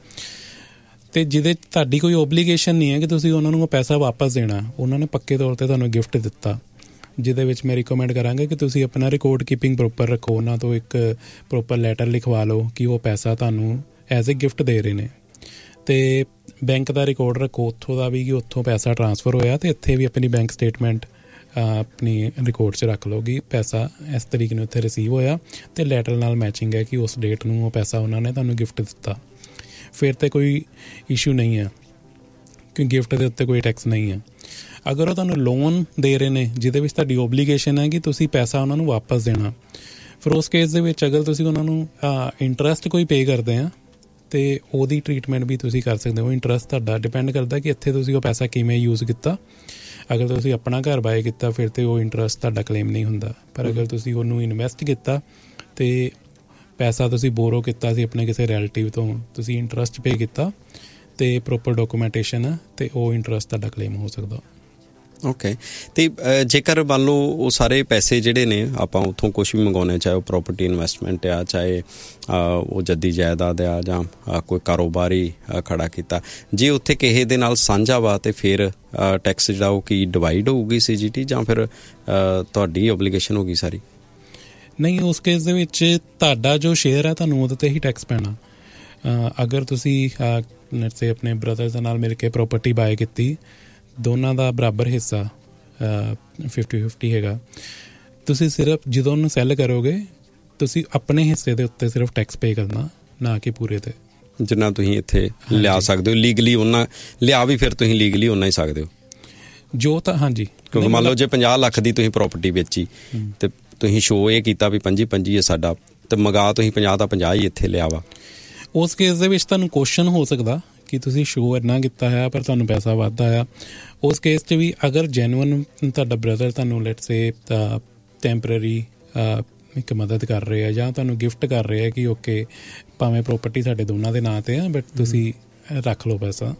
ਅਤੇ ਜਿਹਦੇ 'ਚ ਤੁਹਾਡੀ ਕੋਈ ਓਬਲੀਗੇਸ਼ਨ ਨਹੀਂ ਹੈ ਕਿ ਤੁਸੀਂ ਉਹਨਾਂ ਨੂੰ ਉਹ ਪੈਸਾ ਵਾਪਸ ਦੇਣਾ। ਉਹਨਾਂ ਨੇ ਪੱਕੇ ਤੌਰ 'ਤੇ ਤੁਹਾਨੂੰ ਗਿਫਟ ਦਿੱਤਾ, ਜਿਹਦੇ ਵਿੱਚ ਮੈਂ ਰਿਕਮੈਂਡ ਕਰਾਂਗਾ ਕਿ ਤੁਸੀਂ ਆਪਣਾ ਰਿਕਾਰਡ ਕੀਪਿੰਗ ਪ੍ਰੋਪਰ ਰੱਖੋ। ਉਹਨਾਂ ਤੋਂ ਇੱਕ ਪ੍ਰੋਪਰ ਲੈਟਰ ਲਿਖਵਾ ਲਓ ਕਿ ਉਹ ਪੈਸਾ ਤੁਹਾਨੂੰ ਐਜ਼ ਏ ਗਿਫਟ ਦੇ ਰਹੇ ਨੇ, ਅਤੇ ਬੈਂਕ ਦਾ ਰਿਕਾਰਡ ਰੱਖੋ ਉੱਥੋਂ ਦਾ ਵੀ ਕਿ ਉੱਥੋਂ ਪੈਸਾ ਟ੍ਰਾਂਸਫਰ ਹੋਇਆ, ਅਤੇ ਇੱਥੇ ਵੀ ਆਪਣੀ ਬੈਂਕ ਸਟੇਟਮੈਂਟ ਆਪਣੀ ਰਿਕਾਰਡ 'ਚ ਰੱਖ ਲਓ ਕਿ ਪੈਸਾ ਇਸ ਤਰੀਕੇ ਨੂੰ ਇੱਥੇ ਰਿਸੀਵ ਹੋਇਆ ਅਤੇ ਲੈਟਰ ਨਾਲ ਮੈਚਿੰਗ ਹੈ ਕਿ ਉਸ ਡੇਟ ਨੂੰ ਉਹ ਪੈਸਾ ਉਹਨਾਂ ਨੇ ਤੁਹਾਨੂੰ ਗਿਫਟ ਦਿੱਤਾ। ਫਿਰ ਤਾਂ ਕੋਈ ਇਸ਼ੂ ਨਹੀਂ ਹੈ ਕਿ ਗਿਫਟ ਦੇ ਉੱਤੇ ਕੋਈ ਟੈਕਸ ਨਹੀਂ ਹੈ। ਅਗਰ ਉਹ ਤੁਹਾਨੂੰ ਲੋਨ ਦੇ ਰਹੇ ਨੇ ਜਿਹਦੇ ਵਿੱਚ ਤੁਹਾਡੀ ਓਬਲੀਗੇਸ਼ਨ ਹੈ ਕਿ ਤੁਸੀਂ ਪੈਸਾ ਉਹਨਾਂ ਨੂੰ ਵਾਪਸ ਦੇਣਾ, ਫਿਰ ਉਸ ਕੇਸ ਦੇ ਵਿੱਚ ਅਗਰ ਤੁਸੀਂ ਉਹਨਾਂ ਨੂੰ ਇੰਟਰਸਟ ਕੋਈ ਪੇ ਕਰਦੇ ਆ ਅਤੇ ਉਹਦੀ ਟਰੀਟਮੈਂਟ ਵੀ ਤੁਸੀਂ ਕਰ ਸਕਦੇ ਹੋ। ਇੰਟਰਸਟ ਤੁਹਾਡਾ ਡਿਪੈਂਡ ਕਰਦਾ ਕਿ ਇੱਥੇ ਤੁਸੀਂ ਉਹ ਪੈਸਾ ਕਿਵੇਂ ਯੂਜ਼ ਕੀਤਾ। ਅਗਰ ਤੁਸੀਂ ਆਪਣਾ ਘਰ ਬਾਏ ਕੀਤਾ ਫਿਰ ਤਾਂ ਉਹ ਇੰਟਰਸਟ ਤੁਹਾਡਾ ਕਲੇਮ ਨਹੀਂ ਹੁੰਦਾ, ਪਰ ਅਗਰ ਤੁਸੀਂ ਉਹਨੂੰ ਇਨਵੈਸਟ ਕੀਤਾ ਅਤੇ ਪੈਸਾ ਤੁਸੀਂ ਬੋਰੋ ਕੀਤਾ ਸੀ ਆਪਣੇ ਕਿਸੇ ਰਿਲੇਟਿਵ ਤੋਂ, ਤੁਸੀਂ ਇੰਟਰਸਟ ਪੇ ਕੀਤਾ ਅਤੇ ਪ੍ਰੋਪਰ ਡਾਕੂਮੈਂਟੇਸ਼ਨ ਹੈ ਅਤੇ ਉਹ ਇੰਟਰਸਟ ਤੁਹਾਡਾ ਕਲੇਮ ਹੋ ਸਕਦਾ। ਓਕੇ, ਅਤੇ ਜੇਕਰ ਮੰਨ ਲਓ ਉਹ ਸਾਰੇ ਪੈਸੇ ਜਿਹੜੇ ਨੇ ਆਪਾਂ ਉੱਥੋਂ ਕੁਛ ਵੀ ਮੰਗਾਉਂਦੇ, ਚਾਹੇ ਉਹ ਪ੍ਰੋਪਰਟੀ ਇਨਵੈਸਟਮੈਂਟ ਆ, ਚਾਹੇ ਉਹ ਜੱਦੀ ਜਾਇਦਾਦ ਆ, ਜਾਂ ਕੋਈ ਕਾਰੋਬਾਰੀ ਖੜਾ ਕੀਤਾ, ਜੇ ਉੱਥੇ ਕਿਸੇ ਦੇ ਨਾਲ ਸਾਂਝਾ ਵਾ ਅਤੇ ਫਿਰ ਟੈਕਸ ਜਿਹੜਾ ਉਹ ਕੀ ਡਿਵਾਈਡ ਹੋਊਗੀ ਸੀ ਜੀ ਟੀ, ਜਾਂ ਫਿਰ ਤੁਹਾਡੀ ਓਬਲੀਗੇਸ਼ਨ ਹੋਊਗੀ ਸਾਰੀ? ਨਹੀਂ, ਉਸ ਕੇਸ ਦੇ ਵਿੱਚ ਤੁਹਾਡਾ ਜੋ ਸ਼ੇਅਰ ਹੈ ਤੁਹਾਨੂੰ ਉਹਦੇ 'ਤੇ ਹੀ ਟੈਕਸ ਪੈਣਾ। ਅਗਰ ਤੁਸੀਂ ਸੇ ਆਪਣੇ ਬ੍ਰਦਰ ਦੇ ਨਾਲ ਮਿਲ ਕੇ ਪ੍ਰੋਪਰਟੀ ਬਾਏ ਕੀਤੀ, ਦੋਨਾਂ ਦਾ ਬਰਾਬਰ ਹਿੱਸਾ ਫਿਫਟੀ ਫਿਫਟੀ ਹੈਗਾ, ਤੁਸੀਂ ਸਿਰਫ ਜਦੋਂ ਉਹਨੂੰ ਸੈੱਲ ਕਰੋਗੇ ਤੁਸੀਂ ਆਪਣੇ ਹਿੱਸੇ ਦੇ ਉੱਤੇ ਸਿਰਫ ਟੈਕਸ ਪੇ ਕਰਨਾ, ਨਾ ਕਿ ਪੂਰੇ 'ਤੇ। ਜਿੰਨਾ ਤੁਸੀਂ ਇੱਥੇ ਲਿਆ ਸਕਦੇ ਹੋ ਲੀਗਲੀ, ਉਹਨਾਂ ਲਿਆ ਵੀ ਫਿਰ ਤੁਸੀਂ ਲੀਗਲੀ ਓਨਾ ਹੀ ਸਕਦੇ ਹੋ ਜੋ ਤਾਂ। ਹਾਂਜੀ, ਕਿਉਂਕਿ ਮੰਨ ਲਓ ਜੇ ਪੰਜਾਹ ਲੱਖ ਦੀ ਤੁਸੀਂ ਪ੍ਰੋਪਰਟੀ ਵੇਚੀ ਅਤੇ ਤੁਸੀਂ ਸ਼ੋਅ ਇਹ ਕੀਤਾ ਵੀ ਪੰਜੀ ਪੰਜੀ ਹੈ ਸਾਡਾ, ਅਤੇ ਮੰਗਾ ਤੁਸੀਂ ਪੰਜਾਹ ਦਾ ਪੰਜਾਹ ਹੀ ਇੱਥੇ ਲਿਆ ਵਾ, ਉਸ ਕੇਸ ਦੇ ਵਿੱਚ ਤੁਹਾਨੂੰ ਕੁਐਸਚਨ ਹੋ ਸਕਦਾ ਕਿ ਤੁਸੀਂ ਸ਼ੋਅ ਇੰਨਾ ਕੀਤਾ ਹੈ ਪਰ ਤੁਹਾਨੂੰ ਪੈਸਾ ਵੱਧ ਆਇਆ। ਉਸ ਕੇਸ 'ਚ ਵੀ ਅਗਰ ਜੈਨੂਅਨ ਤੁਹਾਡਾ ਬ੍ਰਦਰ ਤੁਹਾਨੂੰ ਲੈਟਸ ਸੇ ਟੈਂਪਰਰੀ ਇੱਕ ਮਦਦ ਕਰ ਰਹੇ ਆ ਜਾਂ ਤੁਹਾਨੂੰ ਗਿਫਟ ਕਰ ਰਹੇ ਆ ਕਿ ਓਕੇ ਭਾਵੇਂ ਪ੍ਰੋਪਰਟੀ ਸਾਡੇ ਦੋਨਾਂ ਦੇ ਨਾਂ 'ਤੇ ਆ ਬਟ ਤੁਸੀਂ ਰੱਖ ਲਓ ਪੈਸਾ,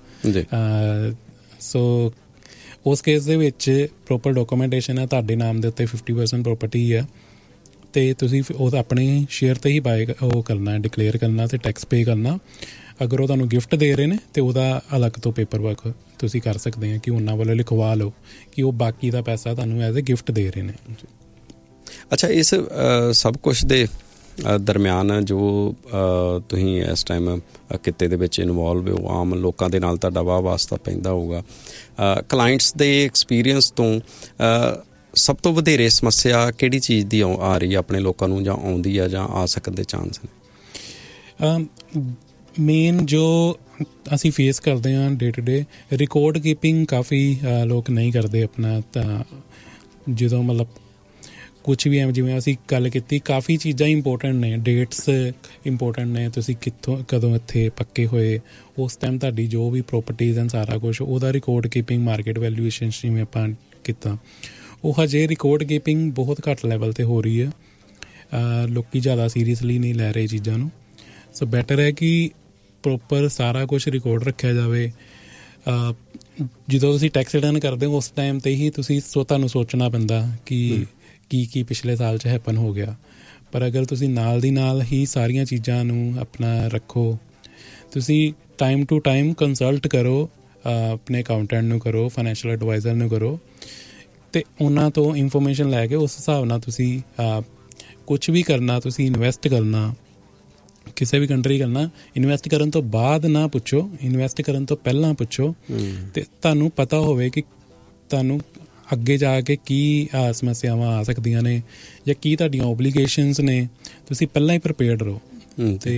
ਸੋ ਉਸ ਕੇਸ ਦੇ ਵਿੱਚ ਪ੍ਰੋਪਰ ਡਾਕੂਮੈਂਟੇਸ਼ਨ ਹੈ, ਤੁਹਾਡੇ ਨਾਮ ਦੇ ਉੱਤੇ ਫਿਫਟੀ ਪਰਸੈਂਟ ਪ੍ਰੋਪਰਟੀ ਹੈ ਅਤੇ ਤੁਸੀਂ ਉਹ ਆਪਣੇ ਸ਼ੇਅਰ 'ਤੇ ਹੀ ਬਾਏ ਉਹ ਕਰਨਾ, ਡਿਕਲੇਅਰ ਕਰਨਾ ਅਤੇ ਟੈਕਸ ਪੇ ਕਰਨਾ। ਅਗਰ ਉਹ ਤੁਹਾਨੂੰ ਗਿਫਟ ਦੇ ਰਹੇ ਨੇ ਅਤੇ ਉਹਦਾ ਅਲੱਗ ਤੋਂ ਪੇਪਰ ਵਰਕ ਤੁਸੀਂ ਕਰ ਸਕਦੇ ਆ ਕਿ ਉਹਨਾਂ ਵੱਲੋਂ ਲਿਖਵਾ ਲਓ ਕਿ ਉਹ ਬਾਕੀ ਦਾ ਪੈਸਾ ਤੁਹਾਨੂੰ ਐਜ਼ ਏ ਗਿਫਟ ਦੇ ਰਹੇ ਨੇ। ਅੱਛਾ, ਇਸ ਸਭ ਕੁਛ ਦੇ ਦਰਮਿਆਨ ਜੋ ਤੁਸੀਂ ਇਸ ਟਾਈਮ ਕਿੱਤੇ ਦੇ ਵਿੱਚ ਇਨਵੋਲਵ ਹੋ, ਆਮ ਲੋਕਾਂ ਦੇ ਨਾਲ ਤੁਹਾਡਾ ਵਾਹ ਵਾਸਤਾ ਪੈਂਦਾ ਹੋਊਗਾ, ਕਲਾਇੰਟਸ ਦੇ ਐਕਸਪੀਰੀਅੰਸ ਤੋਂ ਸਭ ਤੋਂ ਵਧੇਰੇ ਸਮੱਸਿਆ ਕਿਹੜੀ ਚੀਜ਼ ਦੀ ਆ ਰਹੀ ਹੈ ਆਪਣੇ ਲੋਕਾਂ ਨੂੰ, ਜਾਂ ਆਉਂਦੀ ਆ ਜਾਂ ਆ ਸਕਣ ਦੇ ਚਾਂਸ ਨੇ? ਮੇਨ ਜੋ ਅਸੀਂ ਫੇਸ ਕਰਦੇ ਹਾਂ day to day, record keeping ਕਾਫੀ ਲੋਕ ਨਹੀਂ ਕਰਦੇ ਆਪਣਾ। ਤਾਂ ਜਦੋਂ ਮਤਲਬ ਕੁਛ ਵੀ ਐ, ਜਿਵੇਂ ਅਸੀਂ ਗੱਲ ਕੀਤੀ, ਕਾਫੀ ਚੀਜ਼ਾਂ ਇੰਪੋਰਟੈਂਟ ਨੇ, ਡੇਟਸ ਇੰਪੋਰਟੈਂਟ ਨੇ, ਤੁਸੀਂ ਕਿੱਥੋਂ ਕਦੋਂ ਇੱਥੇ ਪੱਕੇ ਹੋਏ, ਉਸ ਟਾਈਮ ਤੁਹਾਡੀ ਜੋ ਵੀ ਪ੍ਰੋਪਰਟੀਜ਼ ਹਨ ਸਾਰਾ ਕੁਛ ਉਹਦਾ ਰਿਕਾਰਡ ਕੀਪਿੰਗ, ਮਾਰਕੀਟ ਵੈਲਿਊਏਸ਼ਨ ਜਿਵੇਂ ਆਪਾਂ ਕੀਤਾ, ਉਹ ਹਜੇ ਰਿਕਾਰਡ ਕੀਪਿੰਗ ਬਹੁਤ ਘੱਟ ਲੈਵਲ 'ਤੇ ਹੋ ਰਹੀ ਹੈ। ਲੋਕ ਜ਼ਿਆਦਾ ਸੀਰੀਅਸਲੀ ਨਹੀਂ ਲੈ ਰਹੇ ਚੀਜ਼ਾਂ ਨੂੰ, ਸੋ ਬੈਟਰ ਹੈ ਕਿ ਪ੍ਰੋਪਰ ਸਾਰਾ ਕੁਛ ਰਿਕਾਰਡ ਰੱਖਿਆ ਜਾਵੇ। ਜਦੋਂ ਤੁਸੀਂ ਟੈਕਸ ਰਿਟਰਨ ਕਰਦੇ ਹੋ ਉਸ ਟਾਈਮ 'ਤੇ ਹੀ ਤੁਸੀਂ ਸੋ ਤੁਹਾਨੂੰ ਸੋਚਣਾ ਪੈਂਦਾ ਕਿ ਕੀ ਕੀ ਪਿਛਲੇ ਸਾਲ 'ਚ ਹੈਪਨ ਹੋ ਗਿਆ, ਪਰ ਅਗਰ ਤੁਸੀਂ ਨਾਲ ਦੀ ਨਾਲ ਹੀ ਸਾਰੀਆਂ ਚੀਜ਼ਾਂ ਨੂੰ ਆਪਣਾ ਰੱਖੋ, ਤੁਸੀਂ ਟਾਈਮ ਟੂ ਟਾਈਮ ਕੰਸਲਟ ਕਰੋ, ਆਪਣੇ ਅਕਾਊਂਟੈਂਟ ਨੂੰ ਕਰੋ, ਫਾਈਨੈਂਸ਼ੀਅਲ ਐਡਵਾਈਜ਼ਰ ਨੂੰ ਕਰੋ, ਅਤੇ ਉਹਨਾਂ ਤੋਂ ਇਨਫੋਰਮੇਸ਼ਨ ਲੈ ਕੇ ਉਸ ਹਿਸਾਬ ਨਾਲ ਤੁਸੀਂ ਕੁਛ ਵੀ ਕਰਨਾ, ਤੁਸੀਂ ਇਨਵੈਸਟ ਕਰਨਾ ਕਿਸੇ ਵੀ ਕੰਟਰੀ ਕਰਨਾ, ਇਨਵੈਸਟ ਕਰਨ ਤੋਂ ਬਾਅਦ ਨਾ ਪੁੱਛੋ, ਇਨਵੈਸਟ ਕਰਨ ਤੋਂ ਪਹਿਲਾਂ ਪੁੱਛੋ, ਅਤੇ ਤੁਹਾਨੂੰ ਪਤਾ ਹੋਵੇ ਕਿ ਤੁਹਾਨੂੰ ਅੱਗੇ ਜਾ ਕੇ ਕੀ ਸਮੱਸਿਆਵਾਂ ਆ ਸਕਦੀਆਂ ਨੇ ਜਾਂ ਕੀ ਤੁਹਾਡੀਆਂ ਓਬਲੀਗੇਸ਼ਨਸ ਨੇ, ਤੁਸੀਂ ਪਹਿਲਾਂ ਹੀ ਪ੍ਰੀਪੇਅਰਡ ਰਹੋ। ਅਤੇ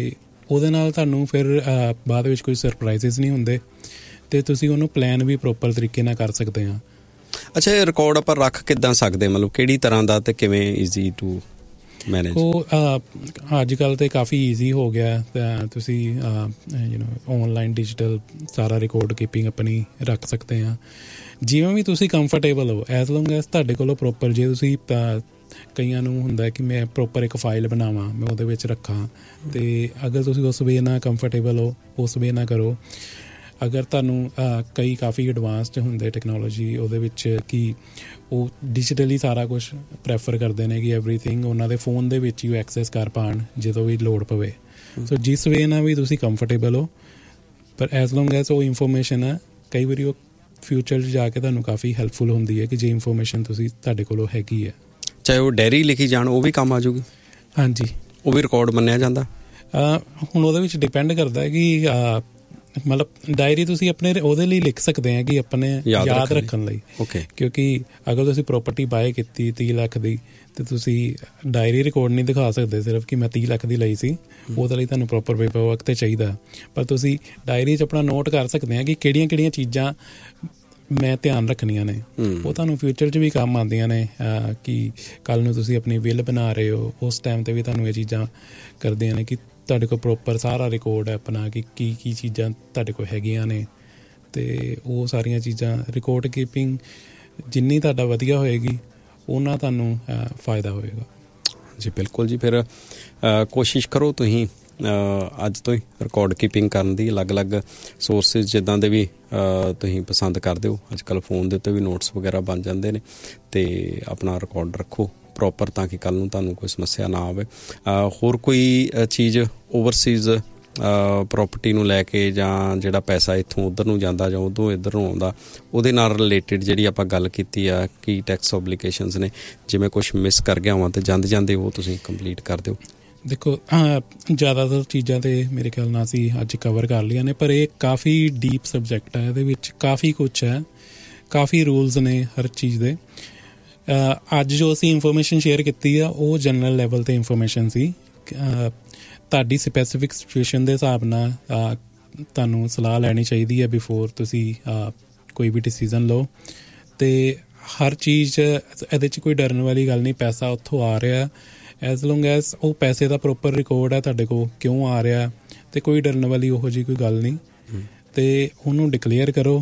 ਉਹਦੇ ਨਾਲ ਤੁਹਾਨੂੰ ਫਿਰ ਬਾਅਦ ਵਿੱਚ ਕੋਈ ਸਰਪ੍ਰਾਈਜ਼ਸ ਨਹੀਂ ਹੁੰਦੇ ਅਤੇ ਤੁਸੀਂ ਉਹਨੂੰ ਪਲਾਨ ਵੀ ਪ੍ਰੋਪਰ ਤਰੀਕੇ ਨਾਲ ਕਰ ਸਕਦੇ ਹਾਂ। ਅੱਛਾ, ਇਹ ਰਿਕਾਰਡ ਆਪਾਂ ਰੱਖ ਕਿੱਦਾਂ ਸਕਦੇ, ਮਤਲਬ ਕਿਹੜੀ ਤਰ੍ਹਾਂ ਦਾ ਅਤੇ ਕਿਵੇਂ ਈਜ਼ੀ ਟੂ ਮੈਨੇਜ? ਉਹ ਅੱਜ ਕੱਲ੍ਹ ਤਾਂ ਕਾਫੀ ਈਜ਼ੀ ਹੋ ਗਿਆ, ਤਾਂ ਤੁਸੀਂ ਯੂ ਨੋ ਔਨਲਾਈਨ ਡਿਜੀਟਲ ਸਾਰਾ ਰਿਕਾਰਡ ਕੀਪਿੰਗ ਆਪਣੀ ਰੱਖ ਸਕਦੇ ਹਾਂ ਜਿਵੇਂ ਵੀ ਤੁਸੀਂ ਕੰਫਰਟੇਬਲ ਹੋ, ਐਜ਼ ਲੌਂਗ ਐਜ਼ ਤੁਹਾਡੇ ਕੋਲੋਂ ਪ੍ਰੋਪਰ, ਜੇ ਤੁਸੀਂ ਕਈਆਂ ਨੂੰ ਹੁੰਦਾ ਕਿ ਮੈਂ ਪ੍ਰੋਪਰ ਇੱਕ ਫਾਈਲ ਬਣਾਵਾਂ, ਮੈਂ ਉਹਦੇ ਵਿੱਚ ਰੱਖਾਂ, ਅਤੇ ਅਗਰ ਤੁਸੀਂ ਉਸ ਵੇ ਨਾਲ ਕੰਫਰਟੇਬਲ ਹੋ ਉਸ ਵੇ ਨਾਲ ਕਰੋ। ਅਗਰ ਤੁਹਾਨੂੰ ਕਈ ਕਾਫੀ ਐਡਵਾਂਸਡ ਹੁੰਦੇ ਟੈਕਨੋਲੋਜੀ ਉਹਦੇ ਵਿੱਚ ਕਿ ਉਹ ਡਿਜੀਟਲੀ ਸਾਰਾ ਕੁਛ ਪ੍ਰੈਫਰ ਕਰਦੇ ਨੇ ਕਿ ਐਵਰੀਥਿੰਗ ਉਹਨਾਂ ਦੇ ਫੋਨ ਦੇ ਵਿੱਚ ਹੀ ਉਹ ਐਕਸੈਸ ਕਰ ਪਾਉਣ ਜਦੋਂ ਵੀ ਲੋੜ ਪਵੇ। ਸੋ ਜਿਸ ਵੇ ਨਾਲ ਵੀ ਤੁਸੀਂ ਕੰਫਰਟੇਬਲ ਹੋ, ਪਰ ਐਜ਼ ਲੌਂਗ ਐਜ਼ ਉਹ ਇਨਫੋਰਮੇਸ਼ਨ ਹੈ, ਕਈ ਵਾਰੀ ਉਹ ਫਿਊਚਰ 'ਚ ਜਾ ਕੇ ਤੁਹਾਨੂੰ ਕਾਫੀ ਹੈਲਪਫੁਲ ਹੁੰਦੀ ਹੈ ਕਿ ਜੇ ਇਨਫੋਰਮੇਸ਼ਨ ਤੁਸੀਂ ਤੁਹਾਡੇ ਕੋਲੋਂ ਹੈਗੀ ਹੈ। ਚਾਹੇ ਉਹ ਡਾਇਰੀ ਲਿਖੀ ਜਾਣ, ਉਹ ਵੀ ਕੰਮ ਆ ਜਾਊਗੀ? ਹਾਂਜੀ, ਉਹ ਵੀ ਰਿਕਾਰਡ ਮੰਨਿਆ ਜਾਂਦਾ? ਹੁਣ ਉਹਦੇ ਵਿੱਚ ਡਿਪੈਂਡ ਕਰਦਾ ਕਿ ਮਤਲਬ ਡਾਇਰੀ ਤੁਸੀਂ ਆਪਣੇ ਉਹਦੇ ਲਈ ਲਿਖ ਸਕਦੇ ਆ ਕਿ ਆਪਣੇ ਯਾਦ ਰੱਖਣ ਲਈ। ਓਕੇ। ਕਿਉਂਕਿ ਅਗਰ ਤੁਸੀਂ ਪ੍ਰੋਪਰਟੀ ਬਾਏ ਕੀਤੀ ਤੀਹ ਲੱਖ ਦੀ ਅਤੇ ਤੁਸੀਂ ਡਾਇਰੀ ਰਿਕਾਰਡ ਨਹੀਂ ਦਿਖਾ ਸਕਦੇ ਸਿਰਫ ਕਿ ਮੈਂ ਤੀਹ ਲੱਖ ਦੀ ਲਈ ਸੀ, ਉਹਦੇ ਲਈ ਤੁਹਾਨੂੰ ਪ੍ਰੋਪਰ ਪੇਪਰ ਵਰਕ 'ਤੇ ਚਾਹੀਦਾ। ਪਰ ਤੁਸੀਂ ਡਾਇਰੀ 'ਚ ਆਪਣਾ ਨੋਟ ਕਰ ਸਕਦੇ ਆ ਕਿ ਕਿਹੜੀਆਂ ਕਿਹੜੀਆਂ ਚੀਜ਼ਾਂ ਮੈਂ ਧਿਆਨ ਰੱਖਣੀਆਂ ਨੇ, ਉਹ ਤੁਹਾਨੂੰ ਫਿਊਚਰ 'ਚ ਵੀ ਕੰਮ ਆਉਂਦੀਆਂ ਨੇ ਕਿ ਕੱਲ੍ਹ ਨੂੰ ਤੁਸੀਂ ਆਪਣੀ ਵਿਲ ਬਣਾ ਰਹੇ ਹੋ, ਉਸ ਟਾਈਮ 'ਤੇ ਵੀ ਤੁਹਾਨੂੰ ਇਹ ਚੀਜ਼ਾਂ ਕਰਦੀਆਂ ਨੇ ਕਿ ਤੁਹਾਡੇ ਕੋਲ ਪ੍ਰੋਪਰ ਸਾਰਾ ਰਿਕਾਰਡ ਹੈ ਆਪਣਾ ਕਿ ਕੀ ਕੀ ਚੀਜ਼ਾਂ ਤੁਹਾਡੇ ਕੋਲ ਹੈਗੀਆਂ ਨੇ, ਅਤੇ ਉਹ ਸਾਰੀਆਂ ਚੀਜ਼ਾਂ ਰਿਕਾਰਡ ਕੀਪਿੰਗ ਜਿੰਨੀ ਤੁਹਾਡਾ ਵਧੀਆ ਹੋਏਗੀ ਉਹਨਾਂ ਤੁਹਾਨੂੰ ਫਾਇਦਾ ਹੋਏਗਾ। ਜੀ ਬਿਲਕੁਲ ਜੀ। ਫਿਰ ਕੋਸ਼ਿਸ਼ ਕਰੋ ਤੁਸੀਂ ਅੱਜ ਤੋਂ ਹੀ ਰਿਕਾਰਡ ਕੀਪਿੰਗ ਕਰਨ ਦੀ। ਅਲੱਗ-ਅਲੱਗ ਸੋਰਸਿਸ ਜਿੱਦਾਂ ਦੇ ਵੀ ਤੁਸੀਂ ਪਸੰਦ ਕਰਦੇ ਹੋ, ਅੱਜ ਕੱਲ੍ਹ ਫੋਨ ਦੇ ਉੱਤੇ ਵੀ ਨੋਟਸ ਵਗੈਰਾ ਬਣ ਜਾਂਦੇ ਨੇ, ਅਤੇ ਆਪਣਾ ਰਿਕਾਰਡ ਰੱਖੋ ਪ੍ਰੋਪਰ ਤਾਂ ਕਿ ਕੱਲ੍ਹ ਨੂੰ ਤੁਹਾਨੂੰ ਕੋਈ ਸਮੱਸਿਆ ਨਾ ਆਵੇ। ਹੋਰ ਕੋਈ ਚੀਜ਼ ਓਵਰਸੀਜ਼ ਪ੍ਰੋਪਰਟੀ ਨੂੰ ਲੈ ਕੇ ਜਾਂ ਜਿਹੜਾ ਪੈਸਾ ਇੱਥੋਂ ਉੱਧਰ ਨੂੰ ਜਾਂਦਾ ਜਾਂ ਉੱਧਰੋਂ ਇੱਧਰ ਨੂੰ ਆਉਂਦਾ, ਉਹਦੇ ਨਾਲ ਰਿਲੇਟਿਡ ਜਿਹੜੀ ਆਪਾਂ ਗੱਲ ਕੀਤੀ ਆ ਕੀ ਟੈਕਸ ਓਬਲੀਗੇਸ਼ਨਸ ਨੇ, ਜਿਵੇਂ ਕੁਛ ਮਿਸ ਕਰ ਗਿਆ ਹੋਵਾਂ ਤਾਂ ਜਾਂਦੇ ਜਾਂਦੇ ਉਹ ਤੁਸੀਂ ਕੰਪਲੀਟ ਕਰ ਦਿਓ? ਦੇਖੋ, ਜ਼ਿਆਦਾਤਰ ਚੀਜ਼ਾਂ ਤਾਂ ਮੇਰੇ ਖਿਆਲ ਨਾਲ ਅਸੀਂ ਅੱਜ ਕਵਰ ਕਰ ਲਈਆਂ ਨੇ, ਪਰ ਇਹ ਕਾਫੀ ਡੀਪ ਸਬਜੈਕਟ ਹੈ, ਇਹਦੇ ਵਿੱਚ ਕਾਫੀ ਕੁਛ ਹੈ, ਕਾਫੀ ਰੂਲਸ ਨੇ ਹਰ ਚੀਜ਼ ਦੇ। ਅੱਜ ਜੋ ਅਸੀਂ ਇਨਫੋਰਮੇਸ਼ਨ ਸ਼ੇਅਰ ਕੀਤੀ ਆ ਉਹ ਜਨਰਲ ਲੈਵਲ 'ਤੇ ਇਨਫੋਰਮੇਸ਼ਨ ਸੀ। ਤੁਹਾਡੀ ਸਪੈਸੀਫਿਕ ਸਿਚੁਏਸ਼ਨ ਦੇ ਹਿਸਾਬ ਨਾਲ ਤੁਹਾਨੂੰ ਸਲਾਹ ਲੈਣੀ ਚਾਹੀਦੀ ਹੈ ਬਿਫੋਰ ਤੁਸੀਂ ਕੋਈ ਵੀ ਡਿਸੀਜ਼ਨ ਲਓ, ਅਤੇ ਹਰ ਚੀਜ਼ ਇਹਦੇ 'ਚ ਕੋਈ ਡਰਨ ਵਾਲੀ ਗੱਲ ਨਹੀਂ। ਪੈਸਾ ਉੱਥੋਂ ਆ ਰਿਹਾ, ਐਜ਼ ਲੌਂਗ ਐਜ਼ ਉਹ ਪੈਸੇ ਦਾ ਪ੍ਰੋਪਰ ਰਿਕਾਰਡ ਹੈ ਤੁਹਾਡੇ ਕੋਲ ਕਿਉਂ ਆ ਰਿਹਾ, ਅਤੇ ਕੋਈ ਡਰਨ ਵਾਲੀ ਉਹੋ ਜਿਹੀ ਕੋਈ ਗੱਲ ਨਹੀਂ, ਅਤੇ ਉਹਨੂੰ ਡਿਕਲੇਅਰ ਕਰੋ।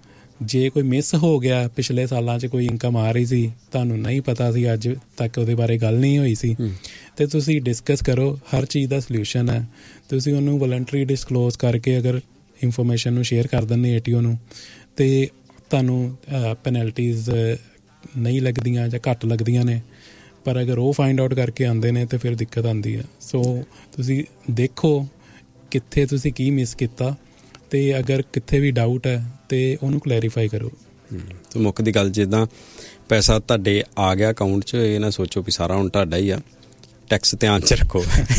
ਜੇ ਕੋਈ ਮਿਸ ਹੋ ਗਿਆ, ਪਿਛਲੇ ਸਾਲਾਂ 'ਚ ਕੋਈ ਇਨਕਮ ਆ ਰਹੀ ਸੀ, ਤੁਹਾਨੂੰ ਨਹੀਂ ਪਤਾ ਸੀ, ਅੱਜ ਤੱਕ ਉਹਦੇ ਬਾਰੇ ਗੱਲ ਨਹੀਂ ਹੋਈ ਸੀ, ਅਤੇ ਤੁਸੀਂ ਡਿਸਕਸ ਕਰੋ। ਹਰ ਚੀਜ਼ ਦਾ ਸਲਿਊਸ਼ਨ ਹੈ। ਤੁਸੀਂ ਉਹਨੂੰ ਵਲੰਟਰੀ ਡਿਸਕਲੋਜ਼ ਕਰਕੇ ਅਗਰ ਇਨਫੋਰਮੇਸ਼ਨ ਨੂੰ ਸ਼ੇਅਰ ਕਰ ਦਿੰਦੇ ਏ ਟੀ ਓ ਨੂੰ, ਅਤੇ ਤੁਹਾਨੂੰ ਪੈਨਲਟੀਜ਼ ਨਹੀਂ ਲੱਗਦੀਆਂ ਜਾਂ ਘੱਟ ਲੱਗਦੀਆਂ ਨੇ। ਪਰ ਅਗਰ ਉਹ ਫਾਈਂਡ ਆਊਟ ਕਰਕੇ ਆਉਂਦੇ ਨੇ ਤਾਂ ਫਿਰ ਦਿੱਕਤ ਆਉਂਦੀ ਹੈ। ਸੋ ਤੁਸੀਂ ਦੇਖੋ ਕਿੱਥੇ ਤੁਸੀਂ ਕੀ ਮਿਸ ਕੀਤਾ, ਅਤੇ ਅਗਰ ਕਿੱਥੇ ਵੀ ਡਾਊਟ ਹੈ ਤਾਂ ਉਹਨੂੰ ਕਲੈਰੀਫਾਈ ਕਰੋ। ਤਾਂ ਮੁੱਖ ਦੀ ਗੱਲ, ਜਿੱਦਾਂ ਪੈਸਾ ਤੁਹਾਡੇ ਆ ਗਿਆ ਅਕਾਊਂਟ 'ਚ, ਇਹ ਨਾ ਸੋਚੋ ਵੀ ਸਾਰਾ ਹੁਣ ਤੁਹਾਡਾ ਹੀ ਆ, ਟੈਕਸ ਧਿਆਨ 'ਚ ਰੱਖੋ,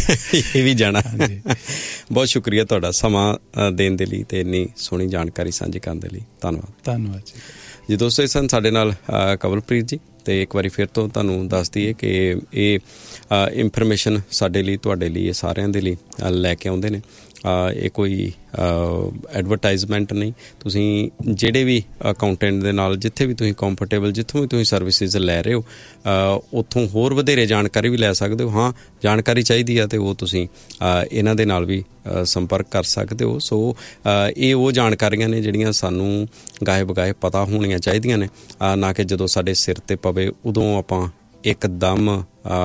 ਇਹ ਵੀ ਜਾਣਾ। ਬਹੁਤ ਸ਼ੁਕਰੀਆ ਤੁਹਾਡਾ ਸਮਾਂ ਦੇਣ ਦੇ ਲਈ ਅਤੇ ਇੰਨੀ ਸੋਹਣੀ ਜਾਣਕਾਰੀ ਸਾਂਝੀ ਕਰਨ ਦੇ ਲਈ। ਧੰਨਵਾਦ। ਧੰਨਵਾਦ ਜੀ। ਜੀ ਦੋਸਤੋ, ਇਹ ਸਨ ਸਾਡੇ ਨਾਲ ਕਵਲਪ੍ਰੀਤ ਜੀ, ਅਤੇ ਇੱਕ ਵਾਰੀ ਫਿਰ ਤੋਂ ਤੁਹਾਨੂੰ ਦੱਸ ਦਈਏ ਕਿ ਇਹ ਇਨਫੋਰਮੇਸ਼ਨ ਸਾਡੇ ਲਈ, ਤੁਹਾਡੇ ਲਈ, ਇਹ ਸਾਰਿਆਂ ਦੇ ਲਈ ਲੈ ਕੇ ਆਉਂਦੇ ਨੇ। ਇਹ ਕੋਈ ਐਡਵਰਟਾਈਜ਼ਮੈਂਟ ਨਹੀਂ। ਤੁਸੀਂ ਜਿਹੜੇ ਵੀ ਅਕਾਊਂਟੈਂਟ ਦੇ ਨਾਲ ਜਿੱਥੇ ਵੀ ਤੁਸੀਂ ਕੰਫਰਟੇਬਲ, ਜਿੱਥੋਂ ਵੀ ਤੁਸੀਂ ਸਰਵਿਸਿਜ਼ ਲੈ ਰਹੇ ਹੋ, ਉੱਥੋਂ ਹੋਰ ਵਧੇਰੇ ਜਾਣਕਾਰੀ ਵੀ ਲੈ ਸਕਦੇ ਹੋ। ਹਾਂ, ਜਾਣਕਾਰੀ ਚਾਹੀਦੀ ਆ ਅਤੇ ਉਹ ਤੁਸੀਂ ਇਹਨਾਂ ਦੇ ਨਾਲ ਵੀ ਸੰਪਰਕ ਕਰ ਸਕਦੇ ਹੋ। ਸੋ ਇਹ ਉਹ ਜਾਣਕਾਰੀਆਂ ਨੇ ਜਿਹੜੀਆਂ ਸਾਨੂੰ ਗਾਹੇ ਬਗਾਹੇ ਪਤਾ ਹੋਣੀਆਂ ਚਾਹੀਦੀਆਂ ਨੇ, ਨਾ ਕਿ ਜਦੋਂ ਸਾਡੇ ਸਿਰ 'ਤੇ ਪਵੇ ਉਦੋਂ ਆਪਾਂ ਇੱਕਦਮ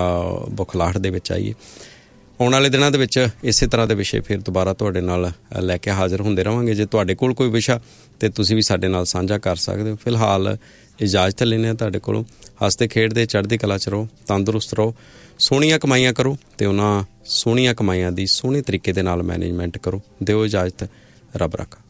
ਬੁਖਲਾਹਟ ਦੇ ਵਿੱਚ ਆਈਏ। ਆਉਣ ਵਾਲੇ ਦਿਨਾਂ ਦੇ ਵਿੱਚ ਇਸੇ ਤਰ੍ਹਾਂ ਦੇ ਵਿਸ਼ੇ ਫਿਰ ਦੁਬਾਰਾ ਤੁਹਾਡੇ ਨਾਲ ਲੈ ਕੇ ਹਾਜ਼ਰ ਹੁੰਦੇ ਰਹਾਂਗੇ। ਜੇ ਤੁਹਾਡੇ ਕੋਲ ਕੋਈ ਵਿਸ਼ਾ ਤਾਂ ਤੁਸੀਂ ਵੀ ਸਾਡੇ ਨਾਲ ਸਾਂਝਾ ਕਰ ਸਕਦੇ ਹੋ। ਫਿਲਹਾਲ ਇਜਾਜ਼ਤ ਲੈਂਦੇ ਹਾਂ ਤੁਹਾਡੇ ਕੋਲੋਂ। ਹੱਸਦੇ ਖੇਡਦੇ ਚੜ੍ਹਦੀ ਕਲਾ 'ਚ ਰਹੋ, ਤੰਦਰੁਸਤ ਰਹੋ, ਸੋਹਣੀਆਂ ਕਮਾਈਆਂ ਕਰੋ, ਅਤੇ ਉਹਨਾਂ ਸੋਹਣੀਆਂ ਕਮਾਈਆਂ ਦੀ ਸੋਹਣੇ ਤਰੀਕੇ ਦੇ ਨਾਲ ਮੈਨੇਜਮੈਂਟ ਕਰੋ। ਦਿਓ ਇਜਾਜ਼ਤ। ਰੱਬ ਰਾਖਾ।